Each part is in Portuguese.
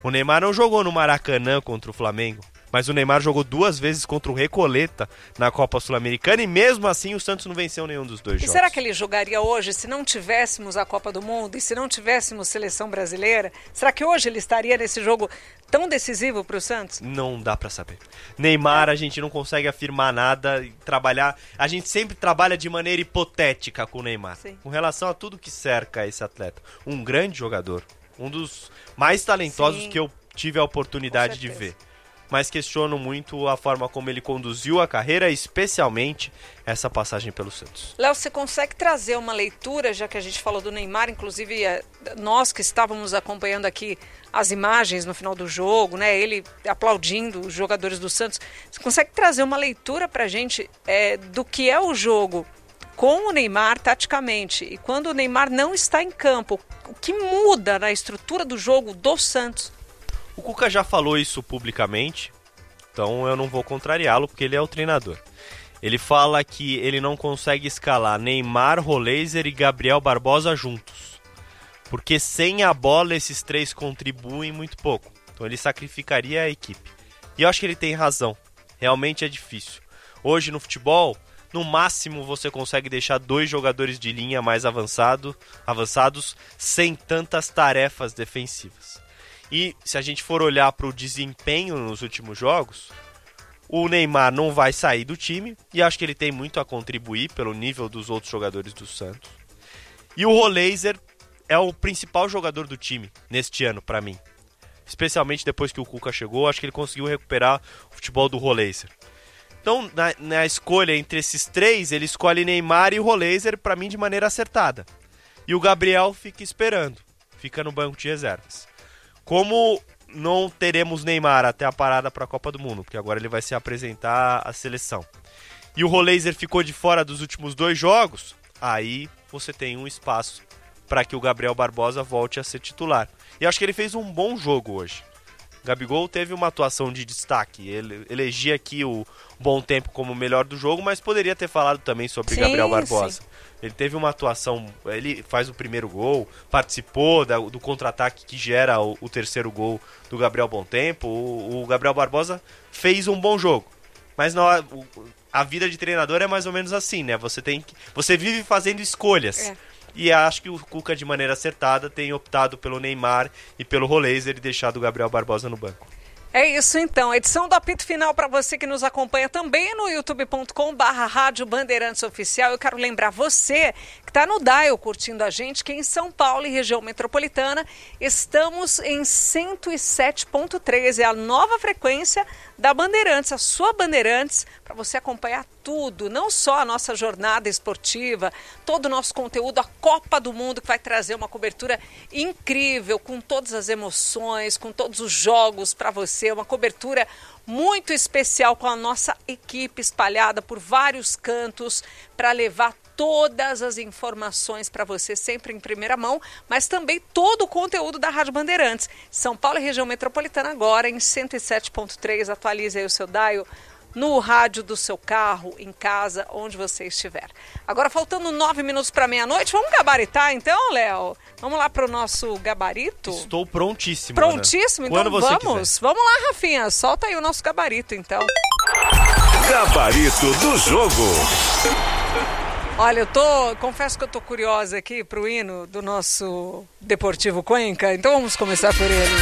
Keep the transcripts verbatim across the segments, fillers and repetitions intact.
O Neymar não jogou no Maracanã contra o Flamengo, mas o Neymar jogou duas vezes contra o Recoleta na Copa Sul-Americana e mesmo assim o Santos não venceu nenhum dos dois e jogos. E será que ele jogaria hoje se não tivéssemos a Copa do Mundo e se não tivéssemos seleção brasileira? Será que hoje ele estaria nesse jogo tão decisivo para o Santos? Não dá pra saber. Neymar, a gente não consegue afirmar nada e trabalhar... A gente sempre trabalha de maneira hipotética com o Neymar. Sim. Com relação a tudo que cerca esse atleta. Um grande jogador. Um dos mais talentosos Sim. que eu tive a oportunidade de ver. Mas questiono muito a forma como ele conduziu a carreira, especialmente essa passagem pelo Santos. Léo, você consegue trazer uma leitura, já que a gente falou do Neymar, inclusive nós que estávamos acompanhando aqui as imagens no final do jogo, né, ele aplaudindo os jogadores do Santos, você consegue trazer uma leitura pra gente é, do que é o jogo com o Neymar taticamente e quando o Neymar não está em campo, o que muda na estrutura do jogo do Santos? O Cuca já falou isso publicamente, então eu não vou contrariá-lo porque ele é o treinador. Ele fala que ele não consegue escalar Neymar, Roleiser e Gabriel Barbosa juntos, porque sem a bola esses três contribuem muito pouco, então ele sacrificaria a equipe. E eu acho que ele tem razão, realmente é difícil. Hoje no futebol... No máximo você consegue deixar dois jogadores de linha mais avançado, avançados sem tantas tarefas defensivas. E se a gente for olhar para o desempenho nos últimos jogos, o Neymar não vai sair do time e acho que ele tem muito a contribuir pelo nível dos outros jogadores do Santos. E o Roleiser é o principal jogador do time neste ano para mim. Especialmente depois que o Cuca chegou, acho que ele conseguiu recuperar o futebol do Roleiser. Então, na, na escolha entre esses três, ele escolhe Neymar e o Roleiser, para mim, de maneira acertada. E o Gabriel fica esperando, fica no banco de reservas. Como não teremos Neymar até a parada para a Copa do Mundo, porque agora ele vai se apresentar à seleção, e o Roleiser ficou de fora dos últimos dois jogos, aí você tem um espaço para que o Gabriel Barbosa volte a ser titular. E acho que ele fez um bom jogo hoje. Gabigol teve uma atuação de destaque, ele elegia aqui o Bom Tempo como o melhor do jogo, mas poderia ter falado também sobre sim, Gabriel Barbosa. Sim. Ele teve uma atuação, ele faz o primeiro gol, participou da, do contra-ataque que gera o, o terceiro gol do Gabriel Bom Tempo. O, o Gabriel Barbosa fez um bom jogo, mas não, o, a vida de treinador é mais ou menos assim, né? Você, tem que, você vive fazendo escolhas. É. E acho que o Cuca, de maneira acertada, tem optado pelo Neymar e pelo Roleiser e deixado o Gabriel Barbosa no banco. É isso então, edição do apito final para você que nos acompanha também no youtube ponto com barra Rádio Bandeirantes Oficial. Eu quero lembrar você que está no Dial curtindo a gente, que em São Paulo e região metropolitana estamos em cento e sete ponto três, é a nova frequência da Bandeirantes, a sua Bandeirantes, para você acompanhar tudo, não só a nossa jornada esportiva, todo o nosso conteúdo, a Copa do Mundo, que vai trazer uma cobertura incrível, com todas as emoções, com todos os jogos para você, uma cobertura muito especial com a nossa equipe espalhada por vários cantos para levar todas as informações para você sempre em primeira mão, mas também todo o conteúdo da Rádio Bandeirantes. São Paulo e região metropolitana agora em cento e sete ponto três, atualize aí o seu dial no rádio do seu carro, em casa, onde você estiver. Agora faltando nove minutos para meia-noite, vamos gabaritar então, Léo? Vamos lá para o nosso gabarito? Estou prontíssimo. Prontíssimo? Ana. Então Quando vamos. Você vamos lá, Rafinha, solta aí o nosso gabarito então. Gabarito do jogo. Olha, eu tô, confesso que eu tô curiosa aqui pro hino do nosso Deportivo Cuenca, então vamos começar por ele.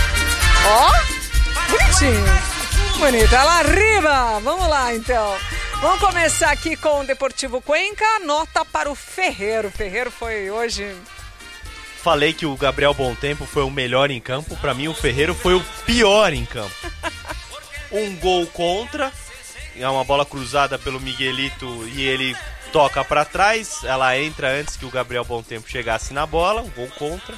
Ó, bonitinho. Bonito, lá arriba! Vamos lá, então. Vamos começar aqui com o Deportivo Cuenca. Nota para o Ferreiro. O Ferreiro foi hoje... Falei que o Gabriel Bom Tempo foi o melhor em campo. Para mim, o Ferreiro foi o pior em campo. Um gol contra. É uma bola cruzada pelo Miguelito e ele toca para trás. Ela entra antes que o Gabriel Bom Tempo chegasse na bola. Um gol contra.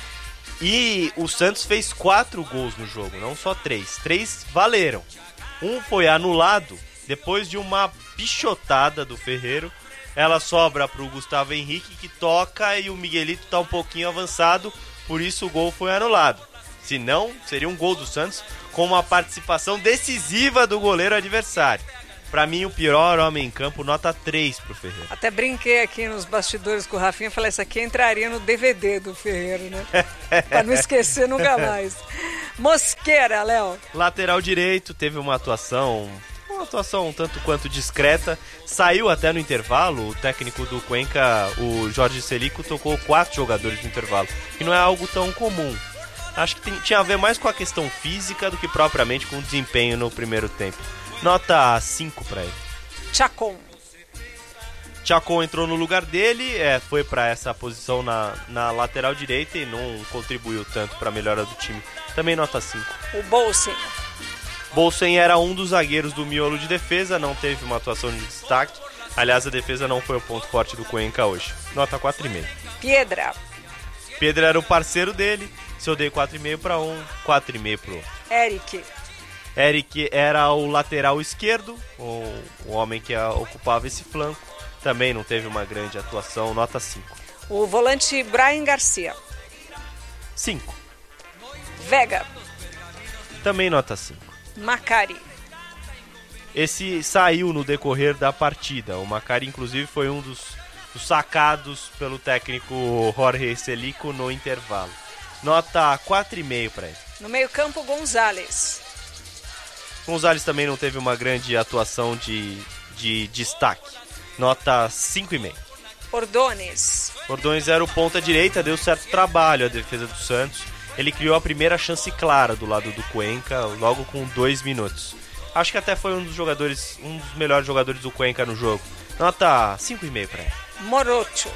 E o Santos fez quatro gols no jogo, não só três. Três valeram. Um foi anulado depois de uma pichotada do Ferreiro. Ela sobra para o Gustavo Henrique, que toca, e o Miguelito está um pouquinho avançado, por isso o gol foi anulado. Se não, seria um gol do Santos com uma participação decisiva do goleiro adversário. Pra mim, o pior homem em campo, nota três pro Ferreira. Até brinquei aqui nos bastidores com o Rafinha, falei, isso aqui entraria no D V D do Ferreira, né? Pra não esquecer nunca mais. Mosqueira, Léo. Lateral direito, teve uma atuação, uma atuação um tanto quanto discreta. Saiu até no intervalo, o técnico do Cuenca, o Jorge Celico, tocou quatro jogadores no intervalo, que não é algo tão comum. Acho que tem, tinha a ver mais com a questão física do que propriamente com o desempenho no primeiro tempo. Nota cinco para ele. Chacon. Chacon entrou no lugar dele, é, foi para essa posição na, na lateral direita e não contribuiu tanto para a melhora do time. Também nota cinco. O Bolsen. Bolsen era um dos zagueiros do miolo de defesa, não teve uma atuação de destaque. Aliás, a defesa não foi o ponto forte do Cuenca hoje. Nota quatro vírgula cinco. Piedra. Piedra era o parceiro dele, se eu dei quatro vírgula cinco para um, quatro vírgula cinco para o outro. Eric. Eric era o lateral esquerdo, o, o homem que a, ocupava esse flanco. Também não teve uma grande atuação, nota cinco. O volante Brian Garcia. cinco. Vega. Também nota cinco. Macari. Esse saiu no decorrer da partida. O Macari, inclusive, foi um dos, dos sacados pelo técnico Jorge Celico no intervalo. Nota quatro vírgula cinco para ele. No meio-campo, Gonzalez. Gonzalez também não teve uma grande atuação de, de destaque. Nota cinco vírgula cinco. Ordones. Ordones era o ponta direita, deu certo trabalho a defesa do Santos. Ele criou a primeira chance clara do lado do Cuenca, logo com dois minutos. Acho que até foi um dos jogadores, um dos melhores jogadores do Cuenca no jogo. Nota cinco vírgula cinco para ele. Morocho.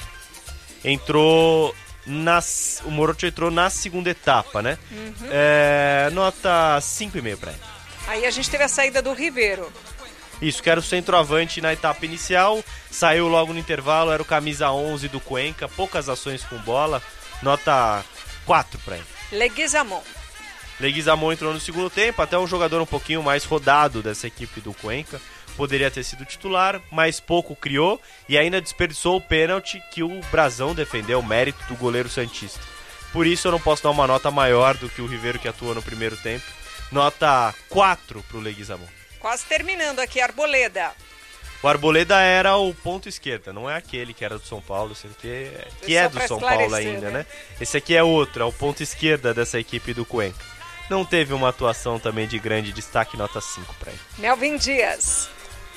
Entrou nas, o Morocho entrou na segunda etapa, né? Uhum. É, nota cinco vírgula cinco para ele. Aí a gente teve a saída do Ribeiro. Isso, que era o centroavante na etapa inicial, saiu logo no intervalo, era o camisa onze do Cuenca, poucas ações com bola, nota quatro para ele. Leguizamon. Leguizamon entrou no segundo tempo, até um jogador um pouquinho mais rodado dessa equipe do Cuenca, poderia ter sido titular, mas pouco criou e ainda desperdiçou o pênalti que o Brazão defendeu, o mérito do goleiro santista. Por isso eu não posso dar uma nota maior do que o Ribeiro que atua no primeiro tempo. Nota quatro pro Leguizamon. Quase terminando aqui, Arboleda. O Arboleda era o ponto esquerda, não é aquele que era do São Paulo, esse aqui é, que é do São Paulo ainda, né? né? Esse aqui é outro, é o ponto esquerda dessa equipe do Cuenca. Não teve uma atuação também de grande destaque, nota cinco para ele. Melvin Dias.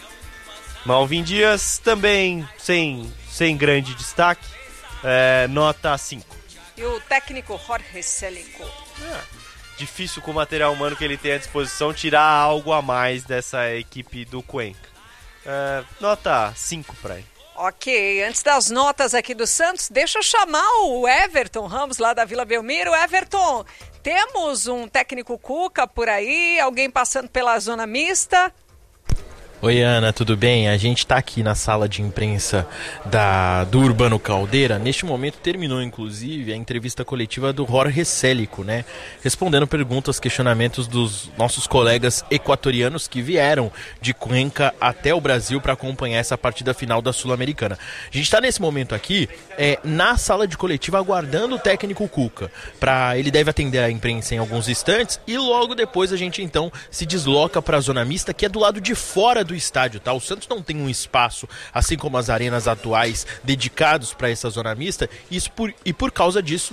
Melvin Dias também sem, sem grande destaque, é, nota cinco. E o técnico Jorge Celico. É. Difícil com o material humano que ele tem à disposição tirar algo a mais dessa equipe do Cuenca. É, nota cinco para ele. Ok, antes das notas aqui do Santos, deixa eu chamar o Everton Ramos lá da Vila Belmiro. Everton, temos um técnico Cuca por aí, alguém passando pela zona mista? Oi Ana, tudo bem? A gente está aqui na sala de imprensa da, do Urbano Caldeira. Neste momento terminou inclusive a entrevista coletiva do Jorge Celico, né? Respondendo perguntas, questionamentos dos nossos colegas equatorianos que vieram de Cuenca até o Brasil para acompanhar essa partida final da Sul-Americana. A gente está nesse momento aqui é, na sala de coletiva aguardando o técnico Cuca. Pra, ele deve atender a imprensa em alguns instantes e logo depois a gente então se desloca para a zona mista, que é do lado de fora do estádio, tá? O Santos não tem um espaço, assim como as arenas atuais, dedicados para essa zona mista, e, isso por, e por causa disso,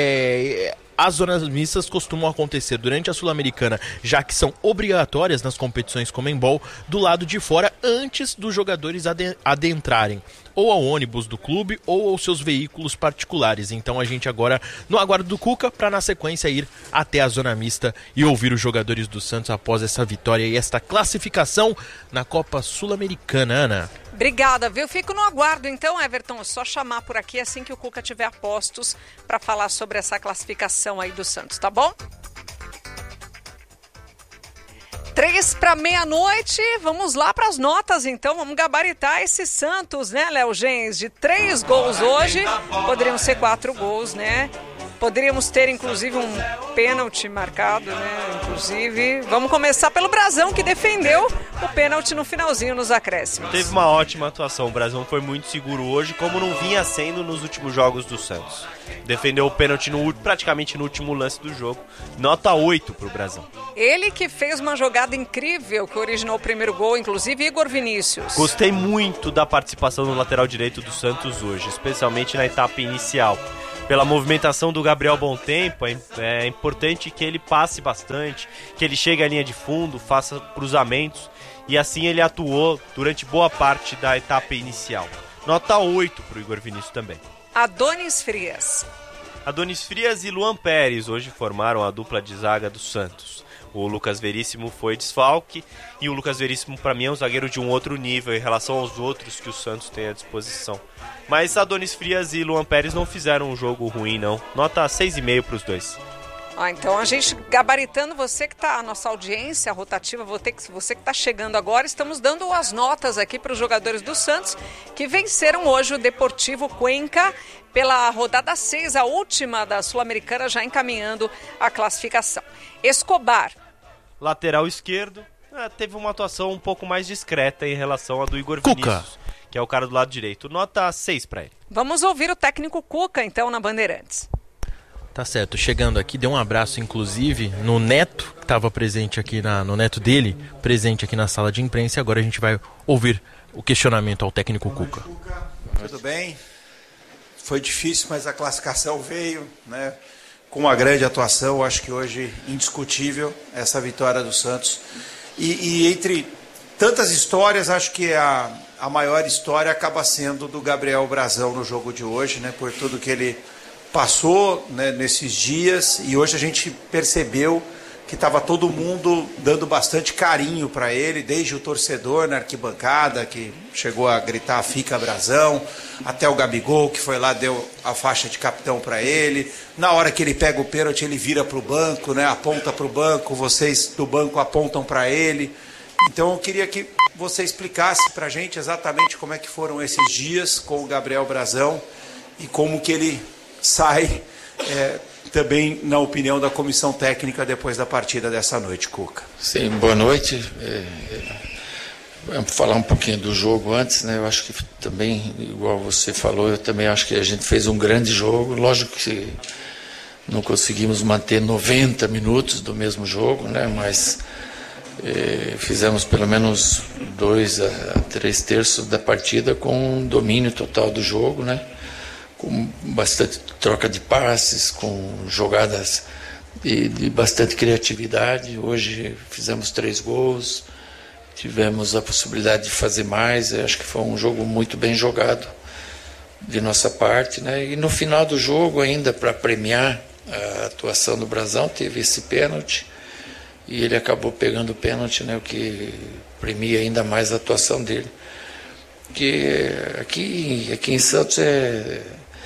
é, as zonas mistas costumam acontecer durante a Sul-Americana, já que são obrigatórias nas competições Conmebol, do lado de fora, antes dos jogadores adentrarem ou ao ônibus do clube ou aos seus veículos particulares. Então a gente agora no aguardo do Cuca para na sequência ir até a zona mista e ouvir os jogadores do Santos após essa vitória e esta classificação na Copa Sul-Americana, Ana. Obrigada, viu? Fico no aguardo então, Everton, é só chamar por aqui assim que o Cuca tiver postos para falar sobre essa classificação aí do Santos, tá bom? Três para meia-noite, vamos lá para as notas então, vamos gabaritar esse Santos, né, Léo Gens? De três gols hoje, poderiam ser quatro gols, né? Poderíamos ter inclusive um pênalti marcado, né, inclusive. Vamos começar pelo Brazão, que defendeu o pênalti no finalzinho, nos acréscimos. Teve uma ótima atuação, o Brazão foi muito seguro hoje, como não vinha sendo nos últimos jogos do Santos. Defendeu o pênalti no, praticamente no último lance do jogo, nota oito para o Brazão. Ele que fez uma jogada incrível que originou o primeiro gol, inclusive Igor Vinícius. Gostei muito da participação do lateral direito do Santos hoje, especialmente na etapa inicial. Pela movimentação do Gabriel Bontempo, é importante que ele passe bastante, que ele chegue à linha de fundo, faça cruzamentos, e assim ele atuou durante boa parte da etapa inicial. Nota oito para o Igor Vinícius também. Adonis Frias. Adonis Frias e Luan Pérez hoje formaram a dupla de zaga do Santos. O Lucas Veríssimo foi desfalque e o Lucas Veríssimo, para mim, é um zagueiro de um outro nível em relação aos outros que o Santos tem à disposição. Mas Adonis Frias e Luan Pérez não fizeram um jogo ruim, não. Nota seis e meio para os dois. Ah, então a gente, gabaritando você que está, a nossa audiência rotativa, você que está chegando agora, estamos dando as notas aqui para os jogadores do Santos que venceram hoje o Deportivo Cuenca pela rodada seis, a última da Sul-Americana, já encaminhando a classificação. Escobar. Lateral esquerdo, é, teve uma atuação um pouco mais discreta em relação à do Igor Cuca. Vinícius, que é o cara do lado direito. Nota seis para ele. Vamos ouvir o técnico Cuca, então, na Bandeirantes. Tá certo, chegando aqui, deu um abraço inclusive no neto, que estava presente aqui, na, no neto dele, presente aqui na sala de imprensa, e agora a gente vai ouvir o questionamento ao técnico Cuca. Tudo bem, foi difícil, mas a classificação veio, né, com uma grande atuação, acho que hoje indiscutível essa vitória do Santos. E, e entre tantas histórias, acho que a, a maior história acaba sendo do Gabriel Brazão no jogo de hoje, né, por tudo que ele passou, né, nesses dias, e hoje a gente percebeu que estava todo mundo dando bastante carinho para ele, desde o torcedor na arquibancada, que chegou a gritar "Fica Brazão", até o Gabigol, que foi lá, deu a faixa de capitão para ele. Na hora que ele pega o pênalti, ele vira para o banco, né, aponta para o banco, vocês do banco apontam para ele. Então eu queria que você explicasse para a gente exatamente como é que foram esses dias com o Gabriel Brazão e como que ele sai é, também na opinião da comissão técnica depois da partida dessa noite, Cuca. Sim, boa noite. É, é, vamos falar um pouquinho do jogo antes, né? Eu acho que também, igual você falou, eu também acho que a gente fez um grande jogo. Lógico que não conseguimos manter noventa minutos do mesmo jogo, né? Mas é, fizemos pelo menos dois a três terços da partida com um domínio total do jogo, né? Com bastante troca de passes, com jogadas de, de bastante criatividade. Hoje fizemos três gols, tivemos a possibilidade de fazer mais. Eu acho que foi um jogo muito bem jogado de nossa parte, né? E no final do jogo, ainda para premiar a atuação do Brazão, teve esse pênalti e ele acabou pegando o pênalti, né? O que premia ainda mais a atuação dele. Porque aqui, aqui em Santos é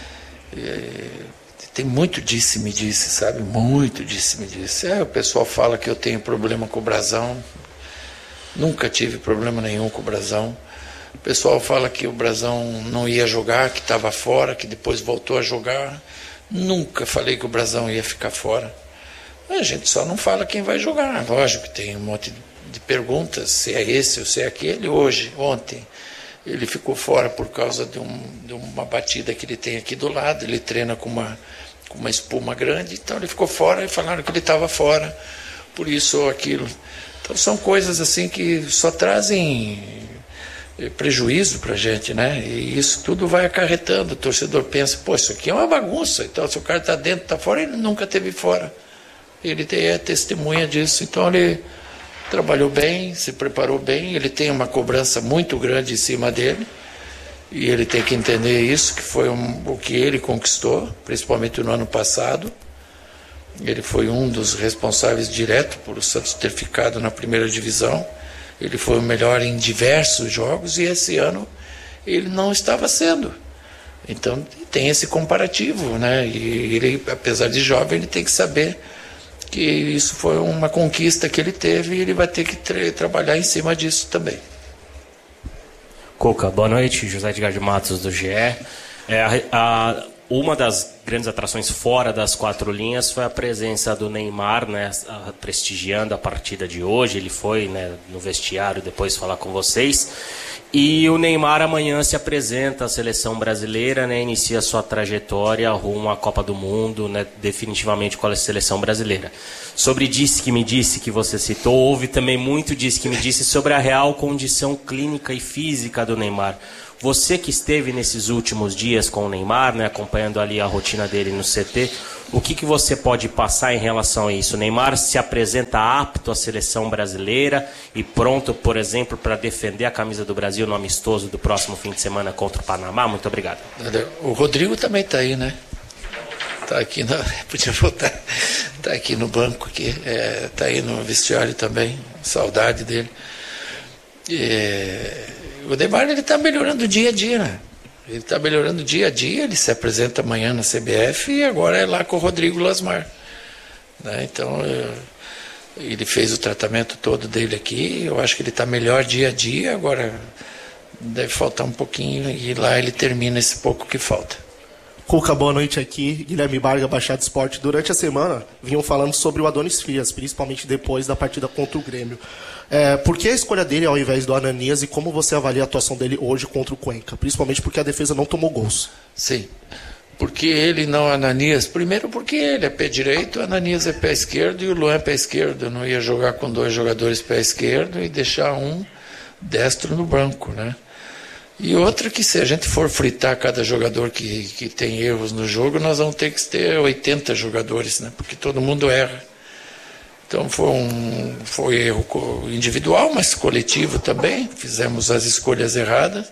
É, tem muito disse-me disse, sabe? Muito disse-me disse. É, o pessoal fala que eu tenho problema com o Brazão. Nunca tive problema nenhum com o Brazão. O pessoal fala que o Brazão não ia jogar, que estava fora, que depois voltou a jogar. Nunca falei que o Brazão ia ficar fora. A gente só não fala quem vai jogar. Lógico que tem um monte de perguntas, se é esse ou se é aquele. Hoje, ontem, ele ficou fora por causa de, um, de uma batida que ele tem aqui do lado. Ele treina com uma, com uma espuma grande, então ele ficou fora e falaram que ele estava fora, por isso ou aquilo. Então são coisas assim que só trazem prejuízo para a gente, né? E isso tudo vai acarretando. O torcedor pensa, pô, isso aqui é uma bagunça. Então se o cara está dentro, está fora, ele nunca teve fora. Ele é testemunha disso. Então ele trabalhou bem, se preparou bem, ele tem uma cobrança muito grande em cima dele e ele tem que entender isso, que foi um, o que ele conquistou, principalmente no ano passado. Ele foi um dos responsáveis direto por o Santos ter ficado na primeira divisão. Ele foi o melhor em diversos jogos e esse ano ele não estava sendo. Então tem esse comparativo, né? E ele, apesar de jovem, ele tem que saber que isso foi uma conquista que ele teve e ele vai ter que tra- trabalhar em cima disso também. Cuca, boa noite, José Edgar de Matos do G E. É, a, a, uma das grandes atrações fora das quatro linhas foi a presença do Neymar, né, prestigiando a partida de hoje. Ele foi, né, no vestiário depois falar com vocês. E o Neymar amanhã se apresenta à seleção brasileira, né, inicia sua trajetória rumo à Copa do Mundo, né, definitivamente com a seleção brasileira. Sobre Disse que me disse, que você citou, houve também muito Disse que me disse sobre a real condição clínica e física do Neymar. Você que esteve nesses últimos dias com o Neymar, né, acompanhando ali a rotina dele no C T, o que, que você pode passar em relação a isso? O Neymar se apresenta apto à seleção brasileira e pronto, por exemplo, para defender a camisa do Brasil no amistoso do próximo fim de semana contra o Panamá? Muito obrigado. O Rodrigo também está aí, né? Está aqui, na... podia voltar. Está aqui no banco, aqui. É, tá aí no vestiário também. Saudade dele. É... O Neymar está melhorando dia a dia, né? Ele está melhorando dia a dia, ele se apresenta amanhã na C B F e agora é lá com o Rodrigo Lasmar. Né? Então, ele fez o tratamento todo dele aqui, eu acho que ele está melhor dia a dia, agora deve faltar um pouquinho e lá ele termina esse pouco que falta. Cuca, boa noite aqui. Guilherme Barga, Baixada Esporte. Durante a semana, vinham falando sobre o Adonis Frias, principalmente depois da partida contra o Grêmio. É, por que a escolha dele ao invés do Ananias e como você avalia a atuação dele hoje contra o Cuenca? Principalmente porque a defesa não tomou gols. Sim, porque ele não Ananias. Primeiro porque ele é pé direito, o Ananias é pé esquerdo e o Luan é pé esquerdo. Eu não ia jogar com dois jogadores pé esquerdo e deixar um destro no banco, né? E outra que se a gente for fritar cada jogador que, que tem erros no jogo, nós vamos ter que ter oitenta jogadores, né? Porque todo mundo erra. Então foi um foi erro individual, mas coletivo também. Fizemos as escolhas erradas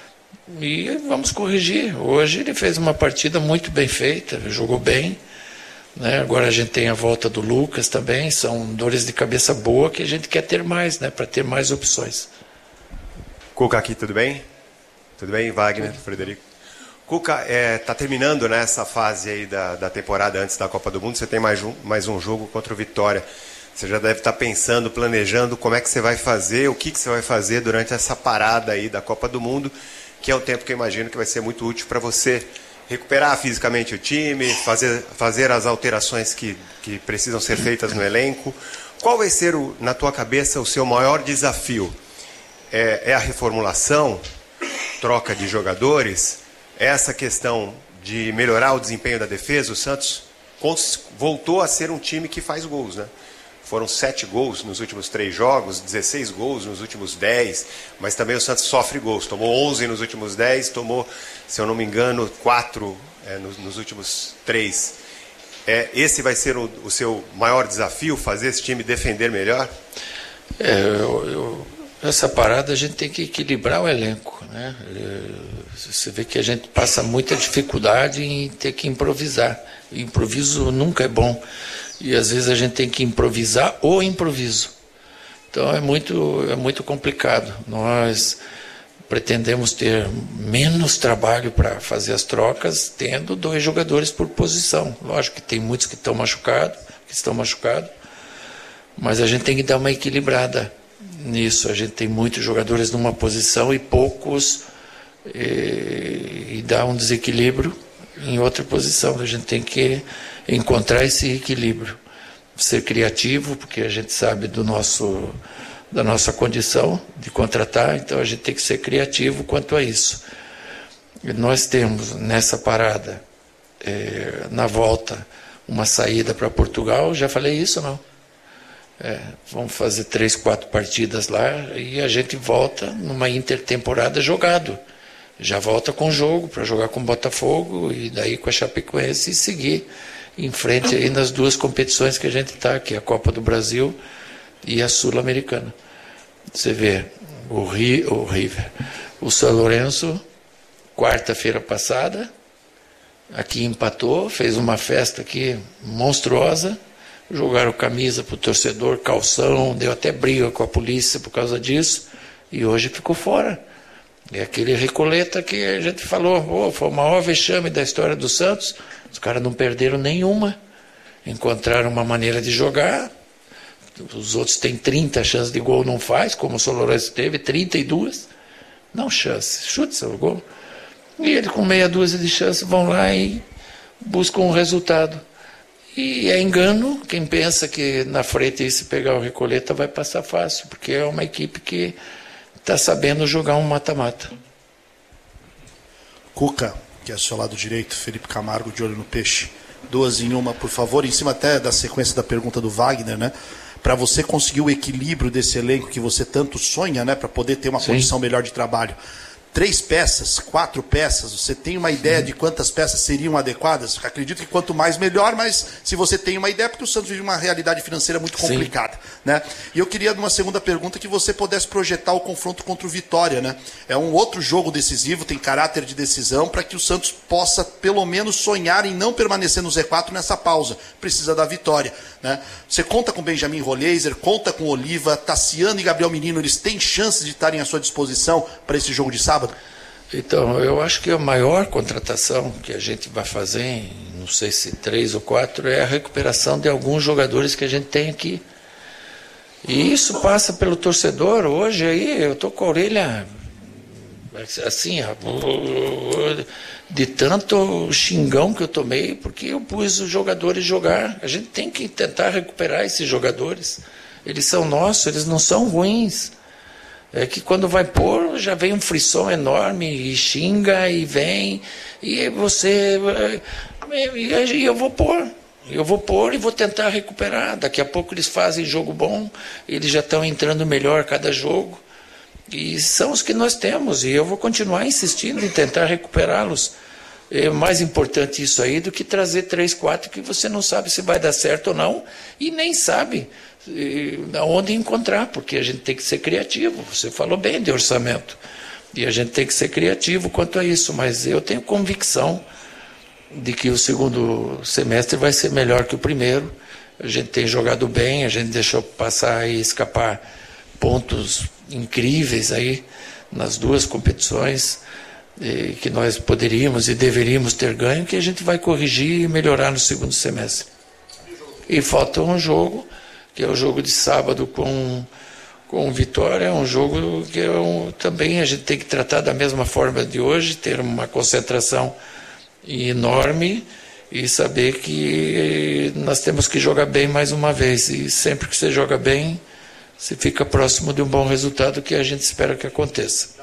e vamos corrigir. Hoje ele fez uma partida muito bem feita, jogou bem. Né? Agora a gente tem a volta do Lucas também. São dores de cabeça boa que a gente quer ter mais, né? Para ter mais opções. Cuca aqui, tudo bem? Tudo bem, Wagner, Frederico? Cuca, está é, tá terminando nessa fase aí da, da temporada antes da Copa do Mundo, você tem mais um, mais um jogo contra o Vitória. Você já deve estar tá pensando, planejando como é que você vai fazer, o que, que você vai fazer durante essa parada aí da Copa do Mundo, que é um tempo que eu imagino que vai ser muito útil para você recuperar fisicamente o time, fazer, fazer as alterações que, que precisam ser feitas no elenco. Qual vai ser, o, na tua cabeça, o seu maior desafio? É, é a reformulação? Troca de jogadores, essa questão de melhorar o desempenho da defesa? O Santos voltou a ser um time que faz gols, né? Foram sete gols nos últimos três jogos, dezesseis gols nos últimos dez, mas também o Santos sofre gols. Tomou onze nos últimos dez, tomou, se eu não me engano, quatro é, nos, nos últimos três. É, esse vai ser o, o seu maior desafio, fazer esse time defender melhor? É, eu... eu... Essa parada a gente tem que equilibrar o elenco, né? Você vê que a gente passa muita dificuldade em ter que improvisar. O improviso nunca é bom. E às vezes a gente tem que improvisar o improviso. Então é muito, é muito complicado. Nós pretendemos ter menos trabalho para fazer as trocas, tendo dois jogadores por posição. Lógico que tem muitos que estão machucados, que estão machucados, mas a gente tem que dar uma equilibrada nisso. A gente tem muitos jogadores numa posição e poucos, e, e dá um desequilíbrio em outra posição. A gente tem que encontrar esse equilíbrio, ser criativo, porque a gente sabe do nosso, da nossa condição de contratar, então a gente tem que ser criativo quanto a isso. E nós temos nessa parada, é, na volta, uma saída para Portugal. Já falei isso, não? É, vamos fazer três, quatro partidas lá e a gente volta numa intertemporada jogado. Já volta com jogo para jogar com o Botafogo e daí com a Chapecoense e seguir em frente aí nas duas competições que a gente está, que é a Copa do Brasil e a Sul-Americana. Você vê o, Ri, o River, o São Lourenço, quarta-feira passada, aqui empatou, fez uma festa aqui monstruosa. Jogaram camisa para o torcedor, calção, deu até briga com a polícia por causa disso, e hoje ficou fora. É aquele Recoleta que a gente falou, oh, foi o maior vexame da história do Santos. Os caras não perderam nenhuma, encontraram uma maneira de jogar. Os outros têm trinta chances de gol, não faz, como o São Lourenço teve, trinta e duas. Não chance, chute seu gol. E ele, com meia dúzia de chances, vão lá e buscam um resultado. E é engano quem pensa que na frente, se pegar o Recoleta, vai passar fácil, porque é uma equipe que está sabendo jogar um mata-mata. Cuca, que é ao seu lado direito, Felipe Camargo, de olho no peixe. Duas em uma, por favor, em cima até da sequência da pergunta do Wagner, né? Para você conseguir o equilíbrio desse elenco que você tanto sonha, né? Para poder ter uma Sim. condição melhor de trabalho. Três peças, quatro peças, você tem uma ideia de quantas peças seriam adequadas? Acredito que quanto mais melhor, mas se você tem uma ideia, porque o Santos vive uma realidade financeira muito complicada, né? E eu queria, numa segunda pergunta, que você pudesse projetar o confronto contra o Vitória, né? É um outro jogo decisivo, tem caráter de decisão, para que o Santos possa, pelo menos, sonhar em não permanecer no Z quatro nessa pausa. Precisa da vitória, né? Você conta com Benjamin Roleiser, conta com Oliva, Tassiano e Gabriel Menino, eles têm chances de estarem à sua disposição para esse jogo de sábado? Então, eu acho que a maior contratação que a gente vai fazer, em, não sei se três ou quatro, é a recuperação de alguns jogadores que a gente tem aqui. E isso passa pelo torcedor. Hoje aí eu estou com a orelha assim, de tanto xingão que eu tomei, porque eu pus os jogadores jogar. A gente tem que tentar recuperar esses jogadores. Eles são nossos, eles não são ruins. É que quando vai pôr, já vem um frisson enorme, e xinga, e vem, e você... E eu vou pôr, eu vou pôr e vou tentar recuperar. Daqui a pouco eles fazem jogo bom, eles já estão entrando melhor cada jogo, e são os que nós temos, e eu vou continuar insistindo em tentar recuperá-los. É mais importante isso aí do que trazer três, quatro que você não sabe se vai dar certo ou não, e nem sabe aonde encontrar, porque a gente tem que ser criativo. Você falou bem de orçamento, e a gente tem que ser criativo quanto a isso, mas eu tenho convicção de que o segundo semestre vai ser melhor que o primeiro. A gente tem jogado bem, a gente deixou passar e escapar pontos incríveis aí nas duas competições, que nós poderíamos e deveríamos ter ganho, que a gente vai corrigir e melhorar no segundo semestre. E falta um jogo, que é o jogo de sábado com, com Vitória, é um jogo que é um, também a gente tem que tratar da mesma forma de hoje, ter uma concentração enorme e saber que nós temos que jogar bem mais uma vez. E sempre que você joga bem, você fica próximo de um bom resultado, que a gente espera que aconteça.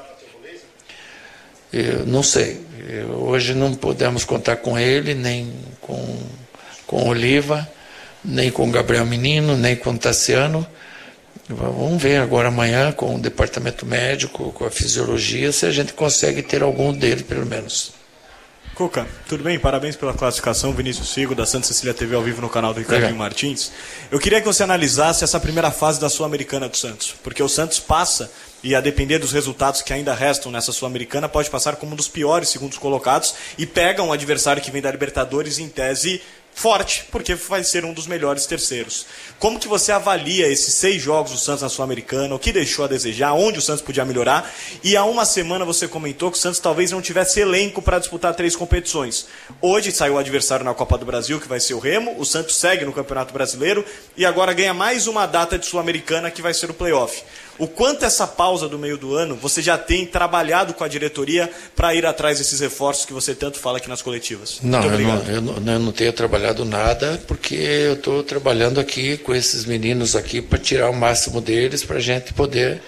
Eu não sei, eu, hoje não podemos contar com ele, nem com, com Oliva, nem com Gabriel Menino, nem com Tassiano. Vamos ver agora amanhã com o departamento médico, com a fisiologia, se a gente consegue ter algum dele, pelo menos. Cuca, tudo bem? Parabéns pela classificação. Vinícius Figo, da Santa Cecília T V, ao vivo no canal do Ricardinho Legal. Martins. Eu queria que você analisasse essa primeira fase da Sul-Americana do Santos, porque o Santos passa, e a depender dos resultados que ainda restam nessa Sul-Americana, pode passar como um dos piores segundos colocados e pega um adversário que vem da Libertadores em tese forte, porque vai ser um dos melhores terceiros. Como que você avalia esses seis jogos do Santos na Sul-Americana, o que deixou a desejar, onde o Santos podia melhorar? E há uma semana você comentou que o Santos talvez não tivesse elenco para disputar três competições. Hoje saiu o adversário na Copa do Brasil, que vai ser o Remo, o Santos segue no Campeonato Brasileiro e agora ganha mais uma data de Sul-Americana, que vai ser o playoff. O quanto essa pausa do meio do ano você já tem trabalhado com a diretoria para ir atrás desses reforços que você tanto fala aqui nas coletivas? Não, eu não, eu não, eu não tenho trabalhado nada, porque eu estou trabalhando aqui com esses meninos aqui para tirar o máximo deles, para a gente poder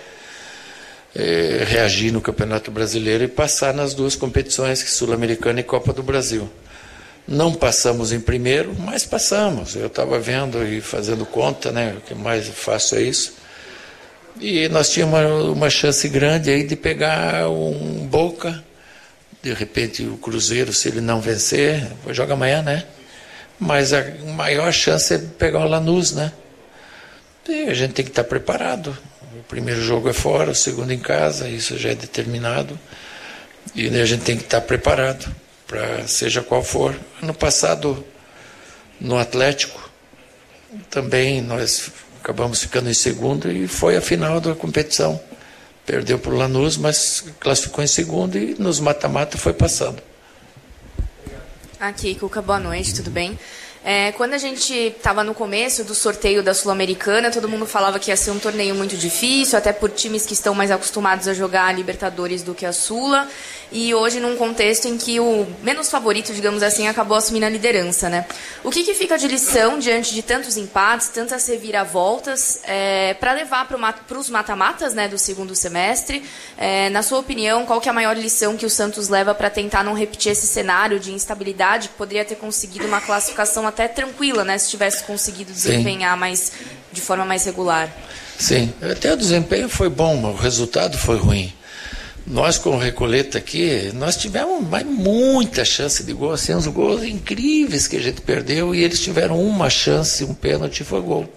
é, reagir no Campeonato Brasileiro e passar nas duas competições, Sul-Americana e Copa do Brasil. Não passamos em primeiro, mas passamos. Eu estava vendo e fazendo conta, né? O que mais fácil é isso. E nós tínhamos uma, uma chance grande aí de pegar um Boca, de repente o Cruzeiro, se ele não vencer, joga amanhã, né? Mas a maior chance é pegar o Lanús, né? E a gente tem que estar preparado. O primeiro jogo é fora, o segundo em casa, isso já é determinado. E a gente tem que estar preparado, para seja qual for. Ano passado, no Atlético, também nós acabamos ficando em segundo e foi a final da competição. Perdeu para o Lanús, mas classificou em segundo e nos mata-mata foi passando. Aqui, Cuca, boa noite, tudo bem? É, quando a gente estava no começo do sorteio da Sul-Americana, todo mundo falava que ia ser um torneio muito difícil, até por times que estão mais acostumados a jogar a Libertadores do que a Sula. E hoje, num contexto em que o menos favorito, digamos assim, acabou assumindo a liderança, né? O que, que fica de lição diante de tantos empates, tantas reviravoltas, é, para levar para os mata-matas, né, do segundo semestre? É, na sua opinião, qual que é a maior lição que o Santos leva para tentar não repetir esse cenário de instabilidade, que poderia ter conseguido uma classificação até tranquila, né, se tivesse conseguido desempenhar mais, de forma mais regular? Sim, até o desempenho foi bom, mas o resultado foi ruim. Nós, com o Recoleta aqui, nós tivemos mas, muita chance de gol, assim, uns gols incríveis que a gente perdeu, e eles tiveram uma chance, um pênalti, foi gol.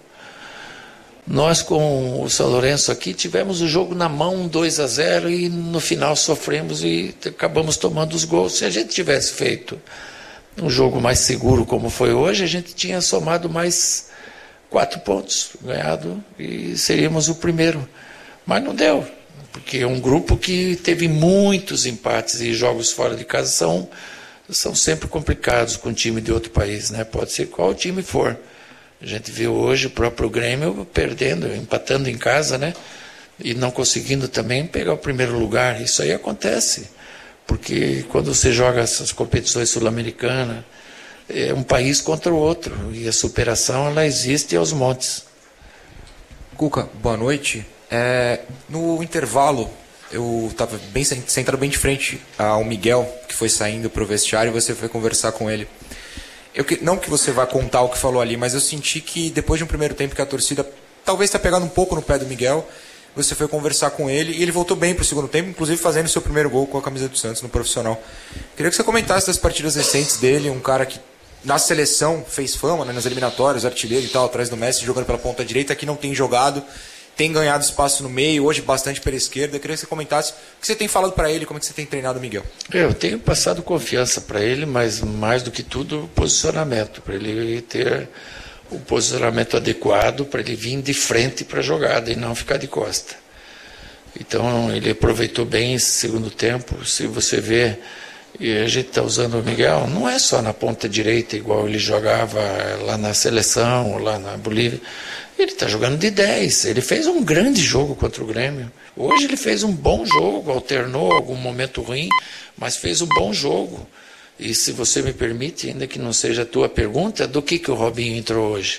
Nós, com o São Lourenço aqui, tivemos o jogo na mão, dois a zero, e no final sofremos e acabamos tomando os gols. Se a gente tivesse feito um jogo mais seguro como foi hoje, a gente tinha somado mais quatro pontos, ganhado, e seríamos o primeiro. Mas não deu, porque é um grupo que teve muitos empates, e jogos fora de casa são, são sempre complicados com um time de outro país, né? Pode ser qual time for. A gente viu hoje o próprio Grêmio perdendo, empatando em casa, né? E não conseguindo também pegar o primeiro lugar. Isso aí acontece, porque quando você joga essas competições sul-americanas, é um país contra o outro, e a superação ela existe aos montes. Cuca, boa noite. É, no intervalo, eu estava bem sentado bem de frente ao Miguel, que foi saindo para o vestiário, e você foi conversar com ele. Eu, não que você vá contar o que falou ali, mas eu senti que depois de um primeiro tempo que a torcida talvez está pegando um pouco no pé do Miguel, você foi conversar com ele e ele voltou bem para o segundo tempo, inclusive fazendo seu primeiro gol com a camisa do Santos no profissional. Queria que você comentasse das partidas recentes dele, um cara que na seleção fez fama, né, nas eliminatórias, artilheiro e tal, atrás do Messi, jogando pela ponta direita, que não tem jogado, tem ganhado espaço no meio, hoje bastante pela esquerda. Eu queria que você comentasse o que você tem falado para ele, como é que você tem treinado o Miguel. Eu tenho passado confiança para ele, mas mais do que tudo, posicionamento, para ele ter o posicionamento adequado, para ele vir de frente para a jogada e não ficar de costa. Então ele aproveitou bem esse segundo tempo. Se você vê, e a gente está usando o Miguel, não é só na ponta direita, igual ele jogava lá na seleção, lá na Bolívia. Ele está jogando de dez. Ele fez um grande jogo contra o Grêmio. Hoje ele fez um bom jogo, alternou algum momento ruim, mas fez um bom jogo. E se você me permite, ainda que não seja a tua pergunta, do que, que o Robinho entrou hoje?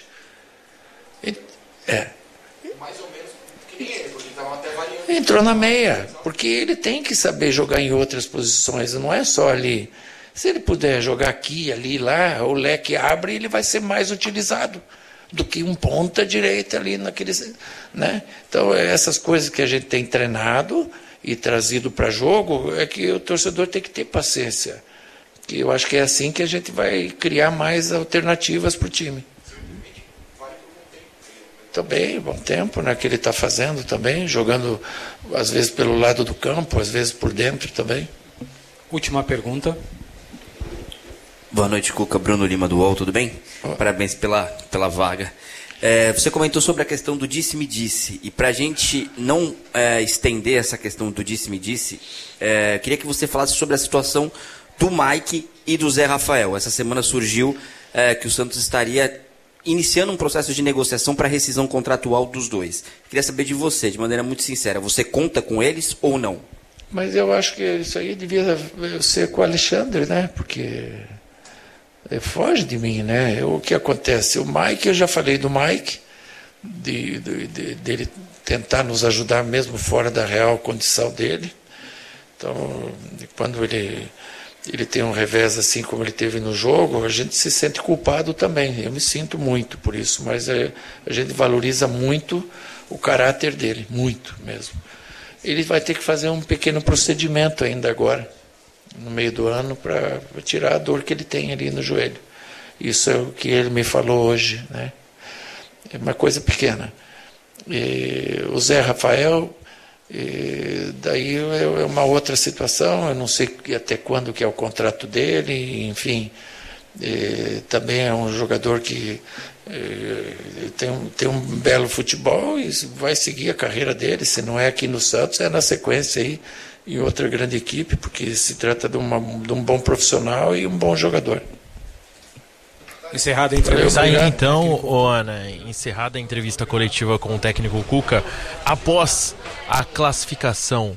É. Mais ou menos que nem ele, porque estavam até variando. Entrou na meia, porque ele tem que saber jogar em outras posições, não é só ali. Se ele puder jogar aqui, ali, lá, o leque abre, ele vai ser mais utilizado do que um ponta direita ali naquele, né? Então, essas coisas que a gente tem treinado e trazido para jogo, é que o torcedor tem que ter paciência. Que eu acho que é assim que a gente vai criar mais alternativas para o time. Também, bom tempo, né, que ele está fazendo também, jogando às vezes pelo lado do campo, às vezes por dentro também. Última pergunta. Boa noite, Cuca. Bruno Lima do U O L, tudo bem? Oh. Parabéns pela, pela vaga. É, você comentou sobre a questão do disse-me-disse, e para a gente não é, estender essa questão do disse-me-disse, é, queria que você falasse sobre a situação do Mike e do Zé Rafael. Essa semana surgiu é, que o Santos estaria iniciando um processo de negociação para rescisão contratual dos dois. Queria saber de você, de maneira muito sincera, você conta com eles ou não? Mas eu acho que isso aí devia ser com o Alexandre, né? Porque foge de mim, né? O que acontece? O Mike, eu já falei do Mike, de, de, de, dele tentar nos ajudar mesmo fora da real condição dele. Então, quando ele, ele tem um revés assim como ele teve no jogo, a gente se sente culpado também. Eu me sinto muito por isso, mas é, a gente valoriza muito o caráter dele, muito mesmo. Ele vai ter que fazer um pequeno procedimento ainda agora, no meio do ano, para tirar a dor que ele tem ali no joelho. Isso é o que ele me falou hoje, né? É uma coisa pequena. E o Zé Rafael, e daí é uma outra situação, eu não sei até quando que é o contrato dele, enfim. Também é um jogador que é, tem, um, tem um belo futebol e vai seguir a carreira dele, se não é aqui no Santos, é na sequência aí em outra grande equipe, porque se trata de, uma, de um bom profissional e um bom jogador. Encerrada a entrevista. Tá aí então, ô Ana, encerrada a entrevista coletiva com o técnico Cuca, após a classificação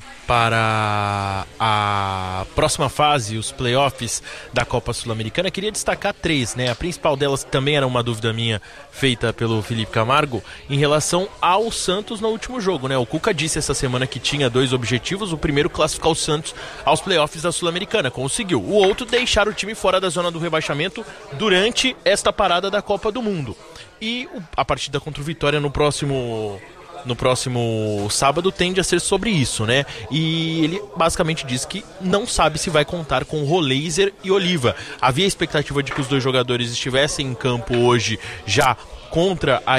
para a próxima fase, os playoffs da Copa Sul-Americana, queria destacar três, né? A principal delas também era uma dúvida minha, feita pelo Felipe Camargo, em relação ao Santos no último jogo, né? O Cuca disse essa semana que tinha dois objetivos: o primeiro, classificar o Santos aos playoffs da Sul-Americana, conseguiu. O outro, deixar o time fora da zona do rebaixamento durante esta parada da Copa do Mundo. E a partida contra o Vitória no próximo... no próximo sábado tende a ser sobre isso, né? E ele basicamente diz que não sabe se vai contar com Roleiser e Oliva. Havia expectativa de que os dois jogadores estivessem em campo hoje já contra a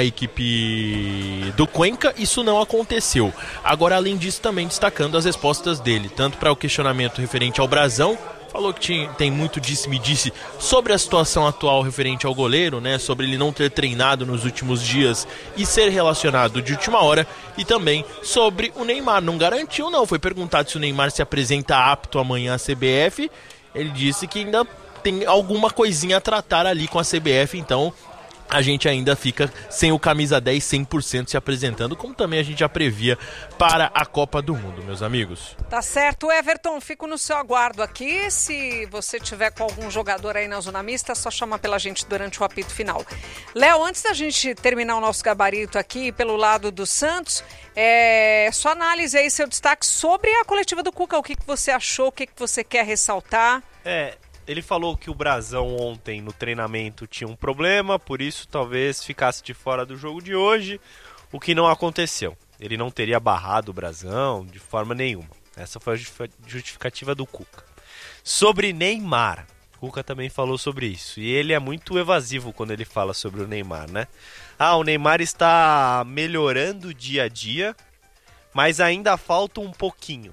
equipe do Cuenca, isso não aconteceu. Agora, além disso, também destacando as respostas dele, tanto para o questionamento referente ao Brasão, falou que tinha, tem muito disse-me-disse sobre a situação atual referente ao goleiro, né? Sobre ele não ter treinado nos últimos dias e ser relacionado de última hora. E também sobre o Neymar. Não garantiu, não. Foi perguntado se o Neymar se apresenta apto amanhã à C B F. Ele disse que ainda tem alguma coisinha a tratar ali com a C B F. Então a gente ainda fica sem o camisa dez cem por cento se apresentando, como também a gente já previa para a Copa do Mundo, meus amigos. Tá certo, Everton, fico no seu aguardo aqui. Se você tiver com algum jogador aí na zona mista, é só chamar pela gente durante o apito final. Léo, antes da gente terminar o nosso gabarito aqui pelo lado do Santos, é, sua análise aí, seu destaque sobre a coletiva do Cuca. O que, que você achou, o que, que você quer ressaltar? É... Ele falou que o Brasão ontem no treinamento tinha um problema, por isso talvez ficasse de fora do jogo de hoje, o que não aconteceu. Ele não teria barrado o Brasão de forma nenhuma. Essa foi a justificativa do Cuca. Sobre Neymar, o Cuca também falou sobre isso. E ele é muito evasivo quando ele fala sobre o Neymar, né? Ah, o Neymar está melhorando dia a dia, mas ainda falta um pouquinho.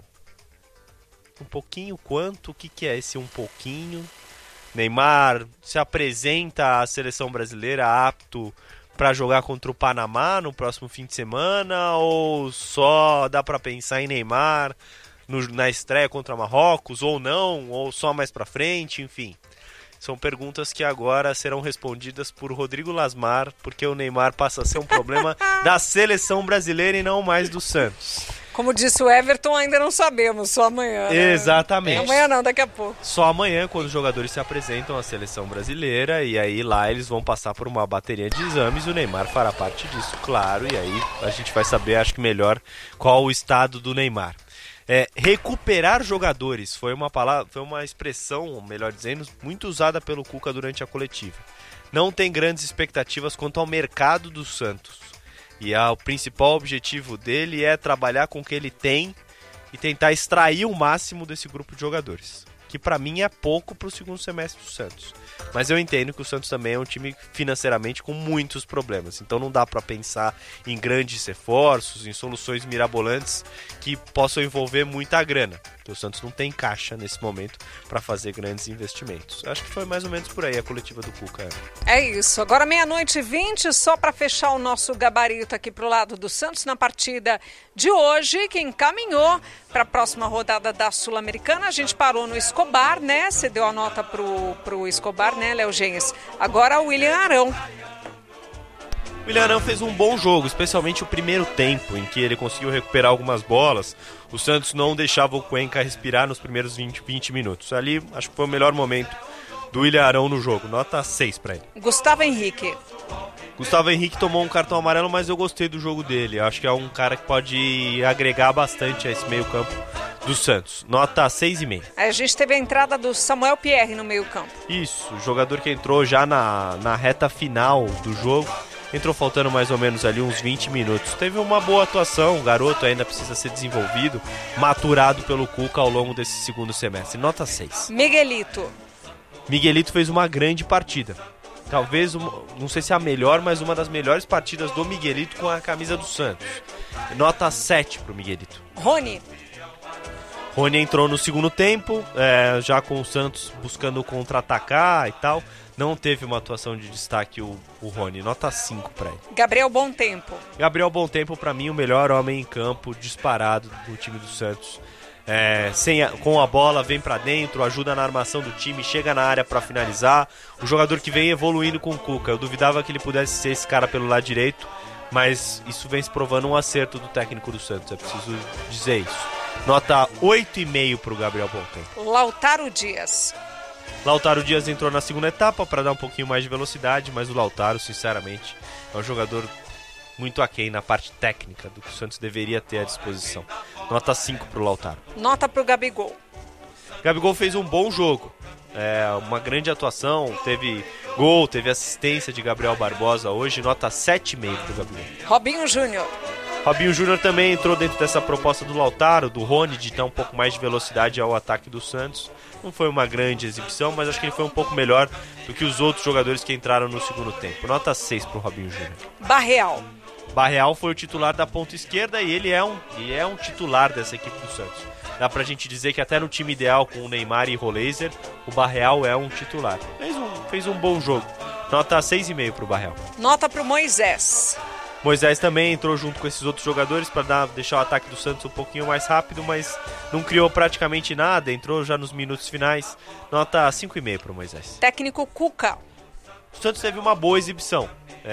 Um pouquinho quanto? O que, que é esse um pouquinho? Neymar se apresenta à seleção brasileira apto para jogar contra o Panamá no próximo fim de semana? Ou só dá para pensar em Neymar no, na estreia contra Marrocos? Ou não? Ou só mais para frente? Enfim, são perguntas que agora serão respondidas por Rodrigo Lasmar, porque o Neymar passa a ser um problema da seleção brasileira e não mais do Santos. Como disse o Everton, ainda não sabemos, só amanhã, né? Exatamente. Amanhã não, daqui a pouco. Só amanhã, quando os jogadores se apresentam à seleção brasileira, e aí lá eles vão passar por uma bateria de exames, o Neymar fará parte disso, claro, e aí a gente vai saber, acho que melhor, qual o estado do Neymar. É, recuperar jogadores foi uma palavra, foi uma expressão, melhor dizendo, muito usada pelo Cuca durante a coletiva. Não tem grandes expectativas quanto ao mercado do Santos. E a, o principal objetivo dele é trabalhar com o que ele tem e tentar extrair o máximo desse grupo de jogadores. Que pra mim é pouco pro segundo semestre do Santos. Mas eu entendo que o Santos também é um time financeiramente com muitos problemas. Então não dá pra pensar em grandes reforços, em soluções mirabolantes que possam envolver muita grana. Porque o Santos não tem caixa nesse momento para fazer grandes investimentos. Acho que foi mais ou menos por aí a coletiva do Cuca. É isso. Agora meia-noite e vinte, só para fechar o nosso gabarito aqui pro lado do Santos na partida de hoje, que encaminhou para a próxima rodada da Sul-Americana. A gente parou no Escobar, né? Você deu a nota pro, pro Escobar, né, Léo Genhes? Agora o William Arão. O William Arão fez um bom jogo, especialmente o primeiro tempo, em que ele conseguiu recuperar algumas bolas. O Santos não deixava o Cuenca respirar nos primeiros vinte, vinte minutos. Ali, acho que foi o melhor momento do William Arão no jogo. Nota seis para ele. Gustavo Henrique. Gustavo Henrique tomou um cartão amarelo, mas eu gostei do jogo dele. Acho que é um cara que pode agregar bastante a esse meio campo do Santos. Nota seis e meio. A gente teve a entrada do Samuel Pierre no meio campo. Isso, o jogador que entrou já na, na reta final do jogo. Entrou faltando mais ou menos ali uns vinte minutos. Teve uma boa atuação, o garoto ainda precisa ser desenvolvido, maturado pelo Cuca ao longo desse segundo semestre. Nota seis. Miguelito. Miguelito fez uma grande partida. Talvez, uma, não sei se é a melhor, mas uma das melhores partidas do Miguelito com a camisa do Santos. Nota sete pro Miguelito. Rony. Rony entrou no segundo tempo, é, já com o Santos buscando contra-atacar e tal. Não teve uma atuação de destaque o, o Rony. Nota cinco pra ele. Gabriel Bontempo. Gabriel Bontempo, pra mim, o melhor homem em campo disparado do time do Santos. É, sem a, com a bola, vem pra dentro, ajuda na armação do time, chega na área pra finalizar. O jogador que vem evoluindo com o Cuca. Eu duvidava que ele pudesse ser esse cara pelo lado direito, mas isso vem se provando um acerto do técnico do Santos, é preciso dizer isso. Nota oito e meio pro Gabriel Bontempo. Lautaro Dias. Lautaro Dias entrou na segunda etapa para dar um pouquinho mais de velocidade, mas o Lautaro, sinceramente, é um jogador muito aquém na parte técnica do que o Santos deveria ter à disposição. Nota cinco pro Lautaro. Nota pro Gabigol. Gabigol fez um bom jogo, é, uma grande atuação, teve gol, teve assistência de Gabriel Barbosa hoje, nota sete e meio pro Gabigol. Robinho Júnior. Robinho Júnior também entrou dentro dessa proposta do Lautaro, do Rony, de dar um pouco mais de velocidade ao ataque do Santos. Não foi uma grande exibição, mas acho que ele foi um pouco melhor do que os outros jogadores que entraram no segundo tempo. Nota seis pro Robinho Júnior. Barreal. Barreal foi o titular da ponta esquerda e ele é um, ele é um titular dessa equipe do Santos. Dá pra gente dizer que até no time ideal com o Neymar e Roleiser, o Barreal é um titular. Fez um, fez um bom jogo. Nota seis e meio pro Barreal. Nota pro Moisés. Moisés também entrou junto com esses outros jogadores para deixar o ataque do Santos um pouquinho mais rápido, mas não criou praticamente nada, entrou já nos minutos finais. Nota cinco e meio para o Moisés. Técnico Cuca. O Santos teve uma boa exibição.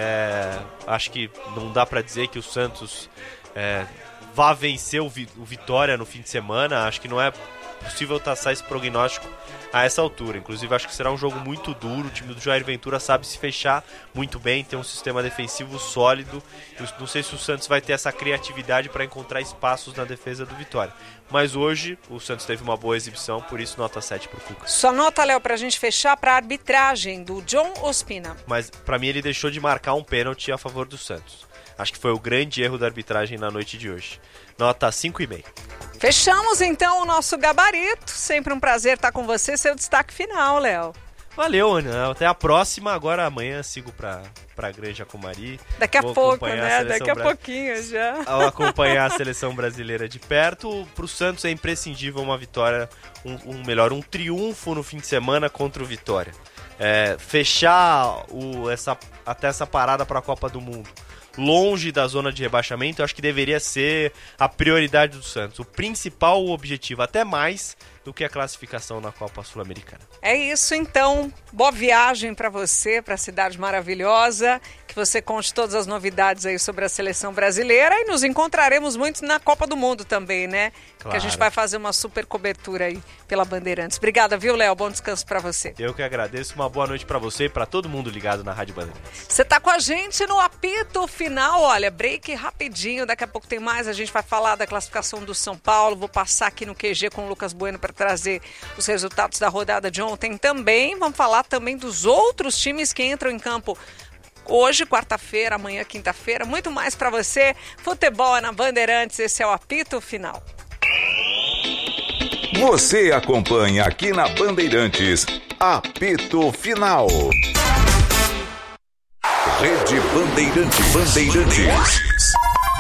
É, acho que não dá para dizer que o Santos é, vá vencer o, Vi- o Vitória no fim de semana. Acho que não é possível traçar esse prognóstico a essa altura. Inclusive acho que será um jogo muito duro. O time do Jair Ventura sabe se fechar muito bem, tem um sistema defensivo sólido. Eu não sei se o Santos vai ter essa criatividade para encontrar espaços na defesa do Vitória, mas hoje o Santos teve uma boa exibição, por isso nota sete pro Cuca. Só nota, Léo, pra gente fechar, pra arbitragem do John Ospina. Mas para mim ele deixou de marcar um pênalti a favor do Santos. Acho que foi o grande erro da arbitragem na noite de hoje. Nota cinco e meio. Fechamos então o nosso gabarito. Sempre um prazer estar com você. Seu destaque final, Léo. Valeu, Ana. Até a próxima. Agora amanhã sigo pra, pra Granja Comari. Daqui a Vou pouco, acompanhar né? a seleção Daqui a bra- pouquinho já. Ao acompanhar a seleção brasileira de perto, pro Santos é imprescindível uma vitória, um, um melhor, um triunfo no fim de semana contra o Vitória. É, fechar o, essa, até essa parada para a Copa do Mundo longe da zona de rebaixamento, eu acho que deveria ser a prioridade do Santos, o principal objetivo, até mais do que a classificação na Copa Sul-Americana. É isso então, boa viagem para você, para a cidade maravilhosa, que você conte todas as novidades aí sobre a seleção brasileira e nos encontraremos muito na Copa do Mundo também, né? Claro. Que a gente vai fazer uma super cobertura aí pela Bandeirantes. Obrigada, viu, Léo? Bom descanso para você. Eu que agradeço, uma boa noite para você e para todo mundo ligado na Rádio Bandeirantes. Você tá com a gente no apito final, olha, break rapidinho, daqui a pouco tem mais, a gente vai falar da classificação do São Paulo, vou passar aqui no Q G com o Lucas Bueno para trazer os resultados da rodada de ontem também, vamos falar também dos outros times que entram em campo hoje, quarta-feira, amanhã, quinta-feira, muito mais para você. Futebol é na Bandeirantes, esse é o apito final. Você acompanha aqui na Bandeirantes, apito final. Rede Bandeirantes. Bandeirantes.